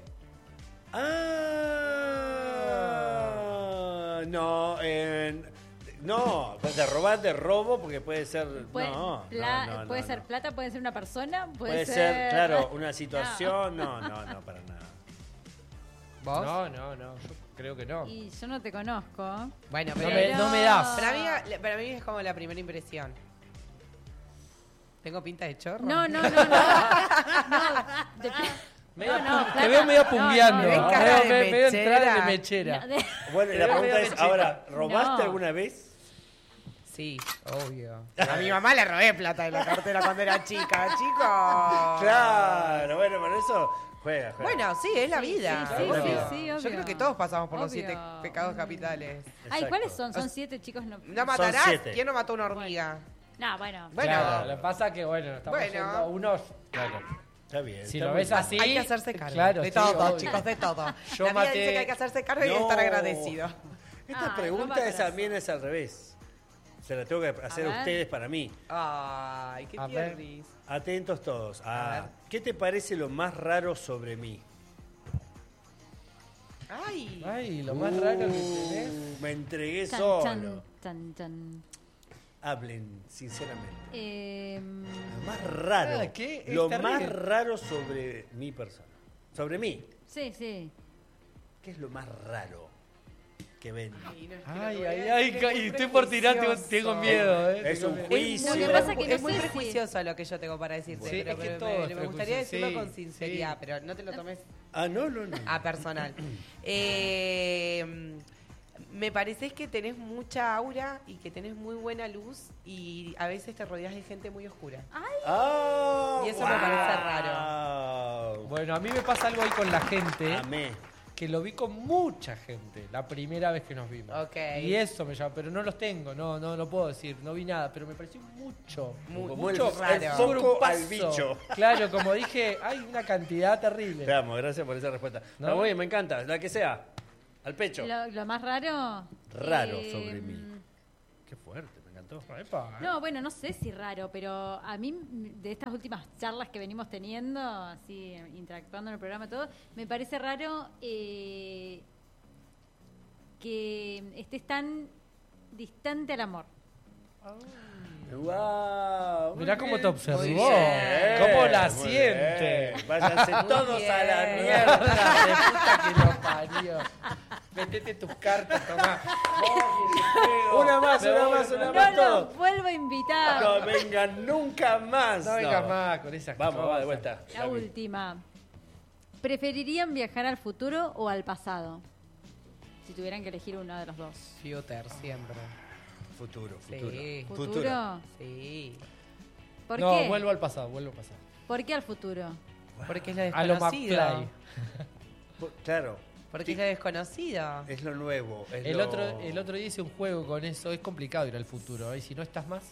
No, no, de robo, porque puede ser. Puede, No, puede ser plata, puede ser una persona, Puede ser, claro, una situación. No, para nada. ¿Vos? No, yo creo que no. Y yo no te conozco. Bueno, No pero no me das. para mí es como la primera impresión. ¿Tengo pinta de chorro? No. No, Medio no, te plata, veo medio no, pumbeando. no, ves cara de Medio entrada de mechera. mechera. no. Bueno, y la Pero pregunta medio es: chica. ahora, ¿robaste No. alguna vez? Sí, obvio. A mi mamá le robé plata de la cartera cuando era chica, chicos. Claro, bueno, por eso juega. Bueno, sí, es la vida. sí, obvio. sí, Yo obvio. creo que todos pasamos por los Obvio. 7 pecados capitales. Ay, Exacto. ¿cuáles son? Son 7 chicos. ¿No matarás? 7. ¿Quién no mató una hormiga? No, bueno. Bueno. Claro, lo que pasa que, bueno, estamos Bueno. yendo a unos. Claro. Está bien. Si está lo muy ves bien. así. Hay que hacerse cargo. Claro, de sí, todo, obvio. chicos, de todo. Yo La vida maté- dice que hay que hacerse cargo y No. estar agradecido. Esta Ay, pregunta toma es, también es al revés. Se la tengo que hacer a ver. ustedes para mí. Ay, qué A ver. tiernis. Atentos todos. A ver. ¿Qué te parece lo más raro sobre mí? Ay. Ay, lo más raro que tenés. Me entregué Chan, solo. chan. Hablen, sinceramente. Lo más raro. Ah, ¿qué? Es Lo terrible. más raro sobre mi persona. Sobre mí. Sí. ¿Qué es lo más raro que ven? Y estoy por tirarte, tengo miedo, Es tengo un miedo. juicio. Lo que pasa que no es muy sé si- prejuicioso lo que yo tengo para decirte. Sí, pero es que me- todo me, es me gustaría prejuicioso, decirlo sí, con sinceridad, sí. pero no te lo tomes Ah, no. a personal. Me parece que tenés mucha aura y que tenés muy buena luz y a veces te rodeas de gente muy oscura. Ah, Y eso me parece raro. Bueno, a mí me pasa algo ahí con la gente, Amé. que lo vi con mucha gente la primera vez que nos vimos. Ok. Y eso me llama, pero no los tengo, no puedo decir, no vi nada, pero me pareció mucho. Como mucho el raro. sobre un foco al paso. bicho. Claro, como dije, hay una cantidad terrible. Te amo, gracias por esa respuesta. ¿No? Está muy bien, me encanta, la que sea. Al pecho. Lo más raro. Raro sobre mí. Qué fuerte, me encantó. Epa, No, bueno, no sé si raro, pero a mí de estas últimas charlas que venimos teniendo, así interactuando en el programa y todo, me parece raro que estés tan distante al amor. Wow. Mirá cómo te observó, Muy bien. cómo la Muy siente. bien. Váyanse todos a la bien. mierda. Mierda de puta que lo parió. Metete tus cartas, tomá. Una más, una más No todo. los vuelvo a invitar. No vengan nunca más. No vengas más con esas Vamos, cosas. va de vuelta. La Gaby. última. ¿Preferirían viajar al futuro o al pasado? Si tuvieran que elegir uno de los dos. Future, siempre. Futuro. Sí. ¿Futuro? Sí. ¿Por No, qué? vuelvo al pasado. ¿Por qué al futuro? Porque es lo A lo desconocido. McFly. Claro. Porque es lo desconocido. Es lo nuevo. Es El lo... otro día hice un juego con eso. Es complicado ir al futuro. Y si no estás más.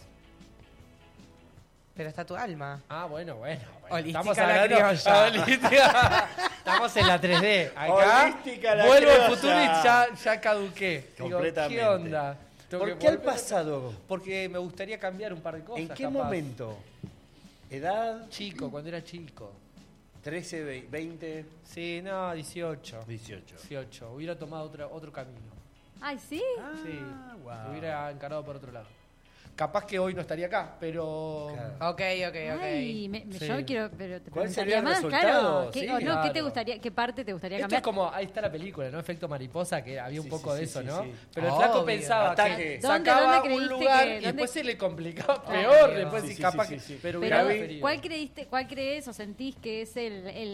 Pero está tu alma. Ah, bueno. Holística Estamos la hablando. criolla. Holística. Estamos en la 3D. Acá Holística la vuelvo al criolla. futuro y ya caduqué. Digo, Completamente. ¿qué onda? Tengo ¿Por que qué al volver. pasado? Porque me gustaría cambiar un par de cosas. ¿En qué capaz. momento? ¿Edad? Chico, cuando era chico. 13, 20, Sí, no, 18. 18. 18. Hubiera tomado otro camino. Ay, ¿sí? Sí. wow. Hubiera encarado por otro lado. Capaz que hoy no estaría acá, pero. Claro. Ok. Ay, Sí. yo quiero, pero te ¿Cuál preguntaría sería el más, resultado? claro. Sí, ¿Qué, o no, claro. ¿qué te gustaría, qué parte te gustaría Esto cambiar? es como, ahí está la película, ¿no? Efecto mariposa, que había un Sí, poco sí, de sí, eso, sí, ¿no? sí. Pero el Obvio. flaco pensaba Ataque. que ¿Dónde sacaba un creíste lugar que- y dónde- después se le complicaba Obvio. peor. Después Sí, y sí, capaz sí, que. sí. Pero Pero, hubiera Gaby, preferido. ¿cuál crees o sentís que es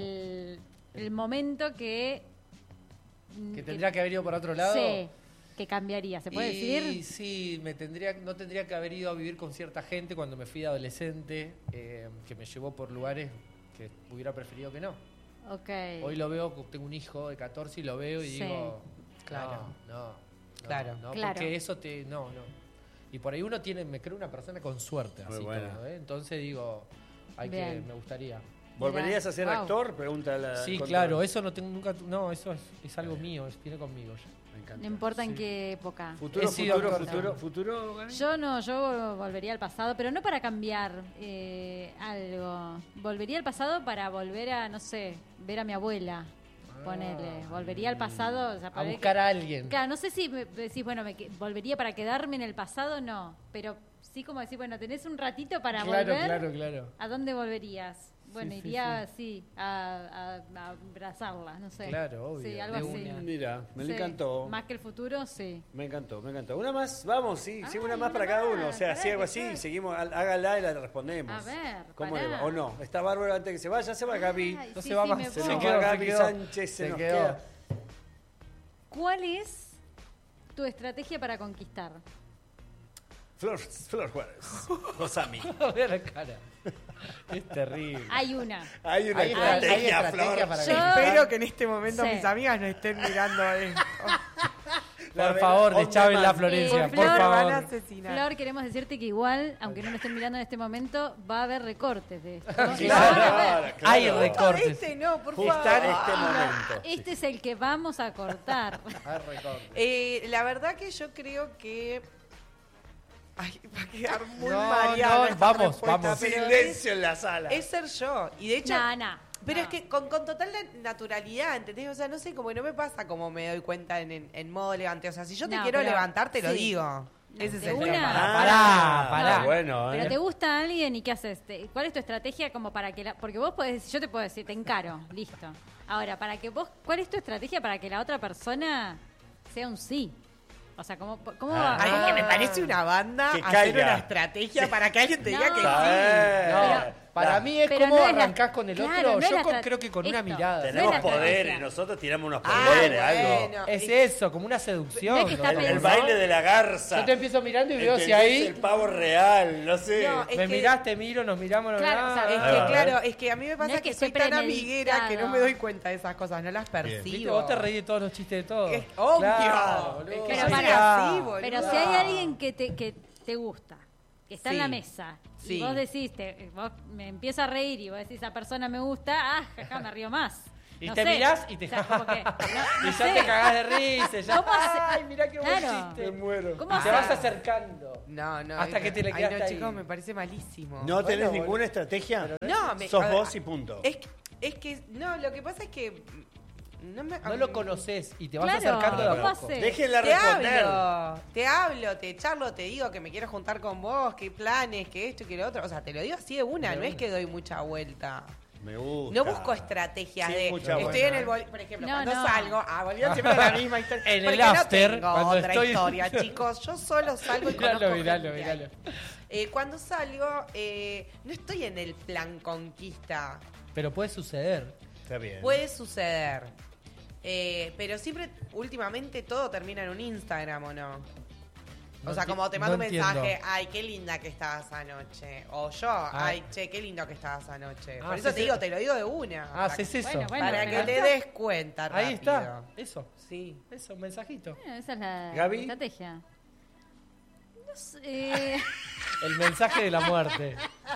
el momento Que tendría que haber ido por otro lado. Sí, que cambiaría, ¿se puede Y decir? sí, no tendría que haber ido a vivir con cierta gente cuando me fui de adolescente, que me llevó por lugares que hubiera preferido que no. Ok. Hoy lo veo, tengo un hijo de 14 y lo veo y Sí. digo, Claro. no, Claro. Claro. porque eso no. Y por ahí uno me creo una persona con suerte, Muy así buena. todo, ¿eh? Entonces digo, Bien. me gustaría. ¿Volverías a ser Wow. actor? Pregunta la. Sí, contra- claro, eso no tengo nunca, no, eso es algo mío, viene conmigo ya. Me encanta. No importa en Sí. qué época. Futuro, He sido futuro, actor. futuro, Gaby. Yo volvería al pasado, pero no para cambiar algo. Volvería al pasado para volver a, no sé, ver a mi abuela. Ponele. Volvería al pasado. O sea, A para ver buscar que- a alguien. Claro, no sé si me decís, bueno, volvería para quedarme en el pasado, no. Pero sí como decir, bueno, tenés un ratito para volver. Claro. ¿A dónde volverías? Bueno, Sí, iría así, a abrazarla, no sé. Claro, obvio, Sí, algo de así. una. Mira, me Sí. encantó. Más que el futuro, sí. Me encantó. Una más, vamos, sí, Ay, una más una para cada más, uno. O sea, pará, si algo que así, yo- seguimos, hágala y la respondemos. A ver, ¿Cómo pará. le va? ¿O no? Está bárbaro antes que se vaya, se va Gaby. Ay, No sí, se va sí, más. me Se voy. nos quedó, va se Gaby quedó. Sánchez, se Se nos quedó. queda. ¿Cuál es tu estrategia para conquistar? Flor Juárez, Rosami. Ve la cara. Es terrible. Hay una. Hay una Hay estrategia, estrategia Flor. para Yo- Espero que en este momento Sí. mis amigas no estén mirando esto. Por favor, on deschávela demand. Florencia, Flor, por Me van a favor. asesinar. Flor, queremos decirte que igual, aunque no lo estén mirando en este momento, va a haber recortes de esto. Claro, Lo van a ver. Hay claro. recortes. Este no, por Justo favor. en este momento. Este es el que vamos a cortar. Hay recortes. La verdad que yo creo que... Ay, va a quedar muy No, mareada no, esta vamos, respuesta, vamos. pero Silencio en la sala. es ser yo. Y de hecho... Pero No. es que con total naturalidad, ¿entendés? O sea, no sé, como no me pasa como me doy cuenta en modo elegante. O sea, si yo te No, quiero pero- levantar, te lo sí. digo. Ese es de el una. tema. Pará. Bueno, Pero te gusta alguien y ¿qué haces? ¿Cuál es tu estrategia como para que porque vos podés decir, yo te puedo decir, te encaro, listo. Ahora, ¿cuál es tu estrategia para que la otra persona sea un sí? O sea, ¿cómo Ay, que me parece una banda Que hacer caiga. una estrategia para que alguien te diga No. que No, para mí es pero como no es la- arrancás con el claro, otro. no es Yo la creo que con una esto. mirada. No tenemos es la poderes, estrategia. nosotros tiramos unos Ah, poderes, algo. bueno. Es eso, como una seducción. No es que está ¿no? El pensando. baile de la garza. Yo te empiezo mirando y veo si ¿Entendés? ahí El pavo real, no sé. No, es me que- mirás, te miro, nos miramos, nos Claro, miramos. o sea, Es Ah, que a claro, ver. es que a mí me pasa No es que que soy esté tan amiguera que no premeditado. me doy cuenta de esas cosas, no las Bien. percibo. ¿Viste? Vos te reís de todos los chistes de todos. Es obvio. Claro, boludo. Es que Pero yo soy pará. así, boludo. Pero si hay alguien que te gusta, que está en Sí. la mesa, Sí. y vos decís, vos me empiezo a reír y vos decís, esa persona me gusta, jaja, me río más. Y No te sé. mirás y te O sea, como que, no y ya sé. te cagás de risa. Ya, ¿Cómo hace- ay, mirá qué buen Claro. chiste. Me muero. ¿Cómo Y te hacer? vas acercando. No, no. Hasta que te le ay, quedaste no, ahí. chicos, me parece malísimo. ¿No tenés Bueno, ninguna boludo. estrategia? No, Sos a- vos y punto. Es que, no, lo que pasa es que No lo conoces y te vas Claro, acercando de a ¿cómo poco. haces? Déjenla Te responder. hablo, te charlo, te digo que me quiero juntar con vos, qué planes, que esto y que lo otro. O sea, te lo digo así de una, no es que doy mucha vuelta. Me gusta. No busco estrategias Sí, de mucha estoy buena, en el por ejemplo, No, cuando no. salgo, volviendo siempre a la misma historia. En el porque after, no tengo cuando otra estoy- historia, chicos. Yo solo salgo y Miralo, conozco miralo, gente miralo. ahí. Cuando salgo, no estoy en el plan conquista. Pero puede suceder. Está bien. Puede suceder. Pero siempre, últimamente, todo termina en un Instagram, ¿o no? No O sea, enti- como te mando no un mensaje, entiendo. ay, qué linda que estabas anoche. O yo, ay, che, qué lindo que estabas anoche. Por Ah, eso sí, te digo, sí. te lo digo de una. Ah, O sea, haces eso. Bueno, para pero que te está- des cuenta rápido. Ahí está. Eso. Sí. Eso, un mensajito. Esa es la Gaby. estrategia. No sé, El mensaje de la muerte.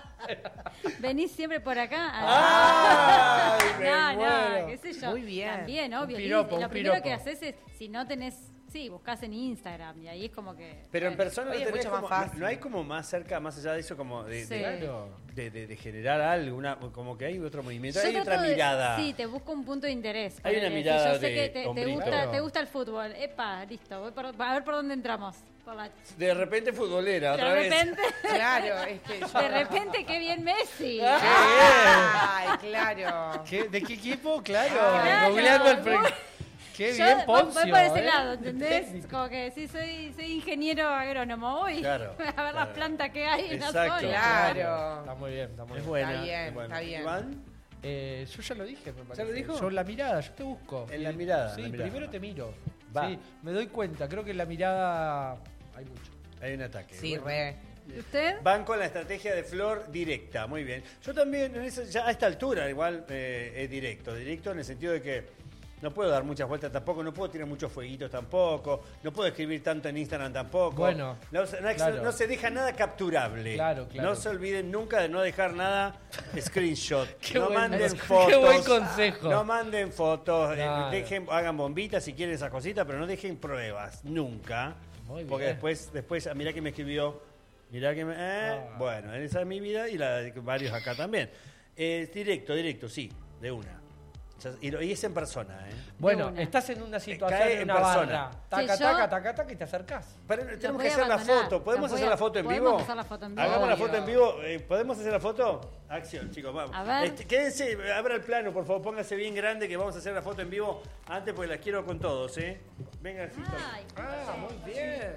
venís siempre por acá. ¡Ay, me no, muero! qué sé yo. Muy bien. También, obvio. piropo, lo un primero piropo. que haces es, si no tenés, sí, buscas en Instagram y ahí es como que... Pero en bueno. persona Oye, no es tenés mucho más como, fácil. no hay como más cerca, más allá de eso, como de, Sí. Claro. de generar algo, como que hay otro movimiento, Yo hay otra trato de- mirada. Sí, te busco un punto de interés. Hay una Ponele, mirada si yo sé de que te hombrito. gusta, te gusta el fútbol. Epa, listo. A ver por dónde entramos. Por la- De repente futbolera, otra de vez. repente, Claro, es que yo... de repente, qué bien Messi. Ay, claro. ¿De qué equipo? Claro. Claro. Googleando el Qué Yo bien, voy Poncio. por ese ¿eh? lado, ¿entendés? Técnico. Como que sí, soy ingeniero agrónomo. Voy Claro, a ver las claro. plantas que hay en la Exacto. zona. Claro. Está muy bien, está muy Es bien. buena. Está bien, es buena. está bien. Iván, Yo ya lo dije, me parece. lo dijo? Yo la mirada, yo te busco. En la mirada, Sí, la mirada. primero te miro. Va. Sí, me doy cuenta. Creo que en la mirada hay mucho. hay un ataque. Sí, Bueno. re. ¿Y usted? Van con la estrategia de Flor directa, muy bien. Yo también, ya a esta altura, igual es directo. Directo en el sentido de que no puedo dar muchas vueltas tampoco, no puedo tirar muchos fueguitos tampoco, no puedo escribir tanto en Instagram tampoco. Bueno, claro. no se deja nada capturable. Claro, claro. No se olviden nunca de no dejar nada screenshot. Qué No buen- manden qué fotos. buen consejo. No manden fotos. Claro. Hagan bombitas si quieren esas cositas, pero no dejen pruebas, nunca. Muy Porque bien. después, mirá que me escribió. Mirá que me. Bueno, esa es mi vida y la de varios acá también. Directo, sí, de una. Y es en persona, ¿eh? Bueno, una. estás en una situación, Cae en en una persona. barra. Taca, Sí, yo- taca, y te acercás. Pero Los tenemos voy que a hacer la abandonar. foto. ¿Podemos Los voy hacer a- la foto en podemos vivo? hacer la foto en vivo. Hagamos la Obvio. foto en vivo. ¿Podemos hacer la foto? Acción, chicos, vamos. A ver. Quédense, abra el plano, por favor, póngase bien grande que vamos a hacer la foto en vivo antes porque la quiero con todos, ¿eh? Venga, así. Ay, Ah, muy bien.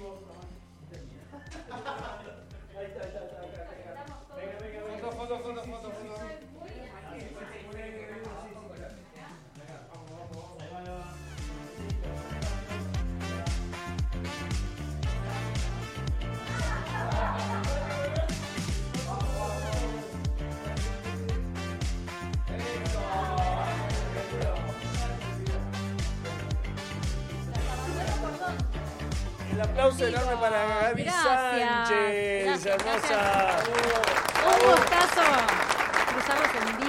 Foto. El aplauso enorme para Gaby Gracias. Sánchez, Gracias, hermosa. Un gustazo cruzarlos en vivo.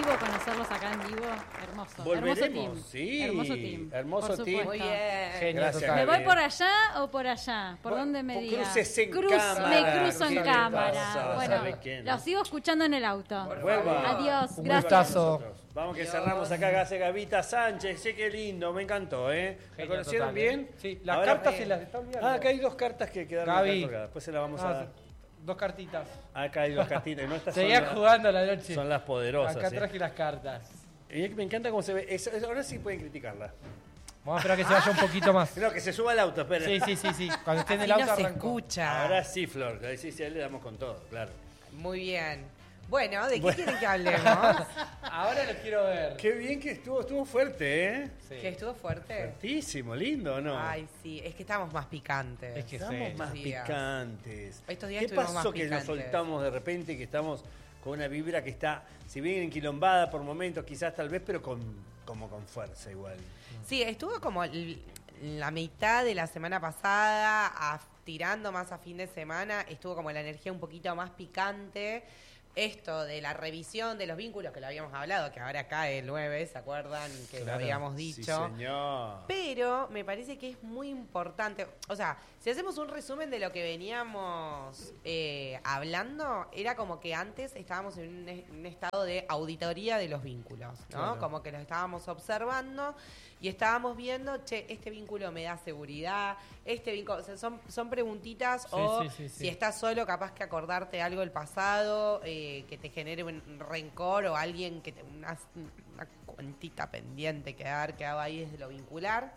vivo, conocerlos acá en vivo. Hermoso. Volveremos, hermoso team. sí. Hermoso team. Hermoso por team. supuesto. Muy bien. Genio Gracias, total. ¿Me voy Gaby. por allá o por allá? ¿Por dónde me digas? Cruces en Me cámara. cruzo en ¿Qué cámara. pasa? Bueno, ¿Sabe qué, no? los sigo escuchando en el auto. Vuelva. Adiós. Un Gracias. gustazo. Vamos que cerramos acá, gracias Gavita Sánchez. Sí, qué lindo, me encantó, ¿eh? ¿La Genio conocieron total, bien? Sí, las Ahora- cartas se las está olvidando. Ah, acá hay 2 cartas que quedaron Gaby. acá colgadas. Después se las vamos a dar. 2 cartitas. Acá hay 2 cartitas. No, estas son, Seguía las- jugando la noche. son las poderosas. Acá ¿eh? traje las cartas. Y me encanta cómo se ve. Ahora sí pueden criticarla. Vamos a esperar que se vaya un poquito más. No, que se suba al auto, espera. Sí. Cuando esté en el Así auto no se arrancó. escucha. Ahora sí, Flor. Ahí sí, le damos con todo, claro. Muy bien. Bueno, ¿de qué quieren que hablemos? Ahora lo quiero ver. Qué bien que estuvo fuerte, ¿eh? Sí. ¿Que estuvo fuerte? Fuertísimo, lindo, ¿o no? Ay, sí, es que estamos más picantes. Es que Estamos sí. más días. picantes. Estos días ¿Qué estuvimos pasó más que nos picantes. soltamos de repente, que estamos con una vibra que está, si bien enquilombada por momentos, quizás tal vez, pero como con fuerza igual? Sí, estuvo como la mitad de la semana pasada, tirando más a fin de semana, estuvo como la energía un poquito más picante. Esto de la revisión de los vínculos, que lo habíamos hablado, que ahora cae el 9, ¿se acuerdan? Que lo Claro. habíamos Sí, dicho. señor. Pero me parece que es muy importante, o sea, si hacemos un resumen de lo que veníamos hablando, era como que antes estábamos en un estado de auditoría de los vínculos, ¿no? Claro. Como que los estábamos observando y estábamos viendo, che, este vínculo me da seguridad, este vínculo, o sea, son preguntitas, Sí, o sí. si estás solo, capaz que acordarte algo del pasado, que te genere un rencor, o alguien que una cuentita pendiente que haber quedado ahí desde lo vincular.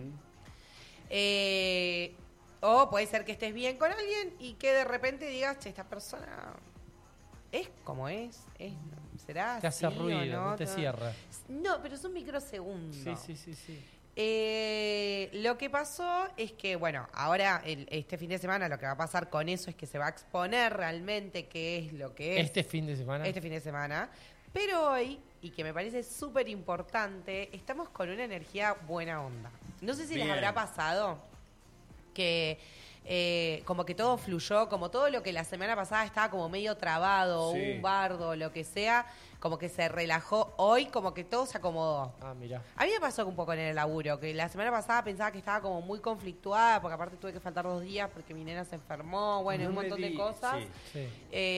O puede ser que estés bien con alguien y que de repente digas, che, esta persona es como es será Te hace así o ruido, no te No. cierra. No, pero son microsegundos. Sí. Lo que pasó es que, bueno, ahora este fin de semana lo que va a pasar con eso es que se va a exponer realmente qué es lo que es Este fin de semana. este fin de semana. Pero hoy, y que me parece súper importante, estamos con una energía buena onda. No sé si Bien. les habrá pasado que como que todo fluyó, como todo lo que la semana pasada estaba como medio trabado, Sí. un bardo, lo que sea, como que se relajó. Hoy como que todo se acomodó. Ah, mira. A mí me pasó un poco en el laburo, que la semana pasada pensaba que estaba como muy conflictuada, porque aparte tuve que faltar 2 días porque mi nena se enfermó, bueno, No un me montón de di- cosas. sí.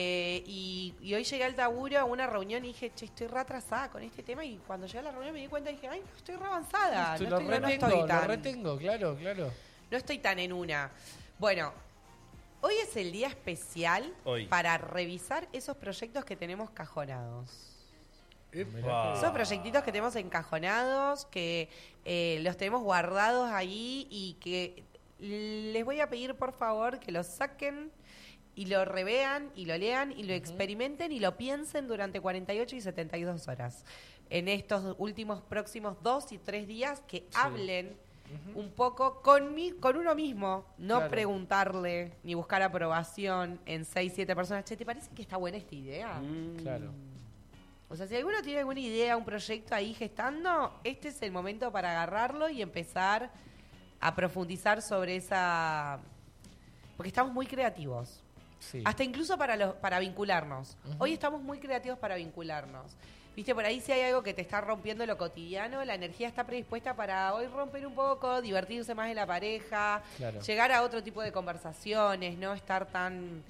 Y hoy llegué al laburo a una reunión y dije, che, estoy re atrasada con este tema, y cuando llegué a la reunión me di cuenta y dije, ay, no, estoy re avanzada, Lo retengo, claro. no estoy tan en una. Bueno, hoy es el día especial Hoy. para revisar esos proyectos que tenemos cajonados. Epa. Esos proyectitos que tenemos encajonados, que los tenemos guardados ahí y que les voy a pedir por favor que los saquen y lo revean y lo lean y lo experimenten y lo piensen durante 48 y 72 horas. En estos últimos próximos 2 y 3 días que hablen un poco con uno mismo, no Claro. preguntarle ni buscar aprobación en 6, 7 personas. Che, ¿te parece que está buena esta idea? Claro. O sea, si alguno tiene alguna idea, un proyecto ahí gestando, este es el momento para agarrarlo y empezar a profundizar sobre esa... Porque estamos muy creativos. Sí. Hasta incluso para vincularnos. Hoy estamos muy creativos para vincularnos. Viste, por ahí si hay algo que te está rompiendo lo cotidiano, la energía está predispuesta para hoy romper un poco, divertirse más en la pareja, Claro. llegar a otro tipo de conversaciones, no estar tan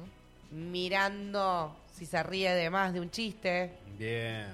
mirando si se ríe de más de un chiste. Bien.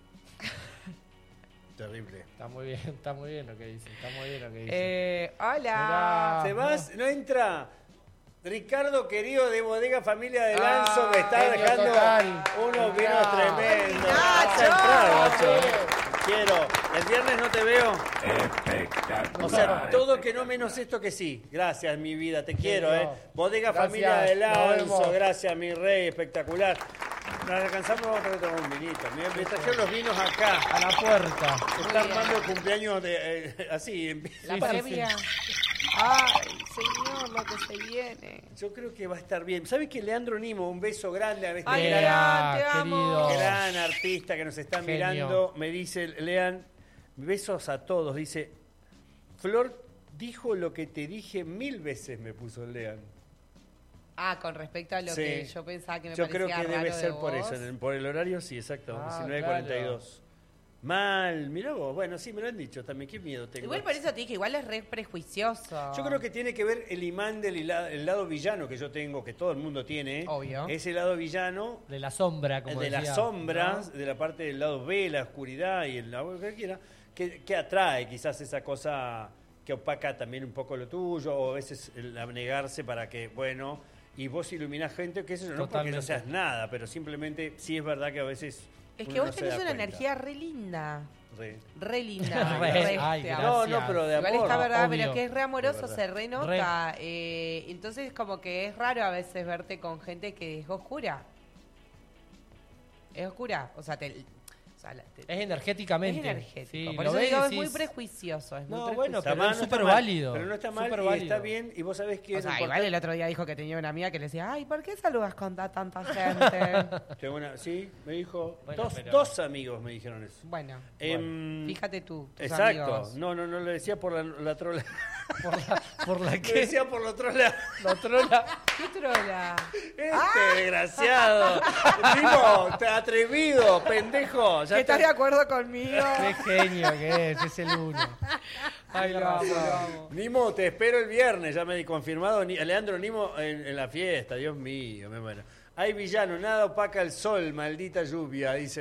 Terrible. Está muy bien lo que dice. Hola. Mirá. ¿Se vas? ¿No entra? Ricardo, querido de Bodega Familia de Lanzo, me está genio dejando total. unos Mirá. vinos tremendos. Nacho. Vas a entrar, Nacho. Quiero. El viernes no te veo. O sea, todo que no menos esto que sí. Gracias, mi vida, te quiero, Bodega Gracias. Familia de Nos Lanzo, vemos. gracias, mi rey, espectacular. Nos alcanzamos, vamos a tomar un vinito. Me trajeron los vinos acá. A la puerta. Se está armando el cumpleaños de, así. La Sí, previa. Ay, señor, lo que se viene. Yo creo que va a estar bien. ¿Sabes que Leandro Nimo, un beso grande a este Ay, gran, Lean, te amo. querido. gran artista que nos está Genio. mirando? Me dice, Lean, besos a todos. Dice, Flor dijo lo que te dije 1000 veces, me puso Lean. Ah, con respecto a lo Sí. que yo pensaba que me Yo parecía creo que raro debe de ser por vos. eso, por el horario sí, exacto, Ah, 19:42. Mal, mirá vos, bueno, sí, me lo han dicho también, qué miedo tengo. Igual por eso te dije, igual es re prejuicioso. Yo creo que tiene que ver el imán del el lado villano que yo tengo, que todo el mundo tiene. Obvio. Ese lado villano, De la sombra, el como de decía, las sombras, ¿no? de la parte del lado B, la oscuridad y el lado que quiera, que atrae quizás esa cosa que opaca también un poco lo tuyo, o a veces el abnegarse para que, bueno, y vos iluminás gente, que eso no porque Totalmente. no seas nada, pero simplemente sí es verdad que a veces... Es uno que vos no se tenés da una cuenta. energía re linda. Re. Re linda. Re, ay, te gracias. amo. No, pero de Igual amor. está verdad, obvio. pero que es re amoroso, De verdad. se renota. Entonces como que es raro a veces verte con gente que es oscura. Es oscura. O sea, Es energéticamente. es energético. Sí, Por lo eso ves y digo, es decís- muy prejuicioso. Es muy No, prejuicioso. bueno, Está pero mal, es no está súper mal, válido. Pero no está mal súper y válido. está bien. Y vos sabés que O es sea, importante. igual el otro día dijo que tenía una amiga que le decía, ay, ¿por qué saludas con tanta gente? Tengo sí, me dijo. Bueno, pero- dos amigos me dijeron eso. Bueno, Fíjate fíjate tú, tus Exacto. amigos. No, lo decía por la trola. Por la Lo que decía por la trola. la trola. ¿Qué trola? Desgraciado. Nimo, te atrevido, pendejo. Ya ¿Que estás te- de acuerdo conmigo? Qué genio que es el uno. Ay, lo amo, lo amo. Nimo, te espero el viernes, ya me di confirmado. Leandro Nimo en la fiesta, Dios mío, me muero. Hay villano, nada opaca el sol, maldita lluvia, dice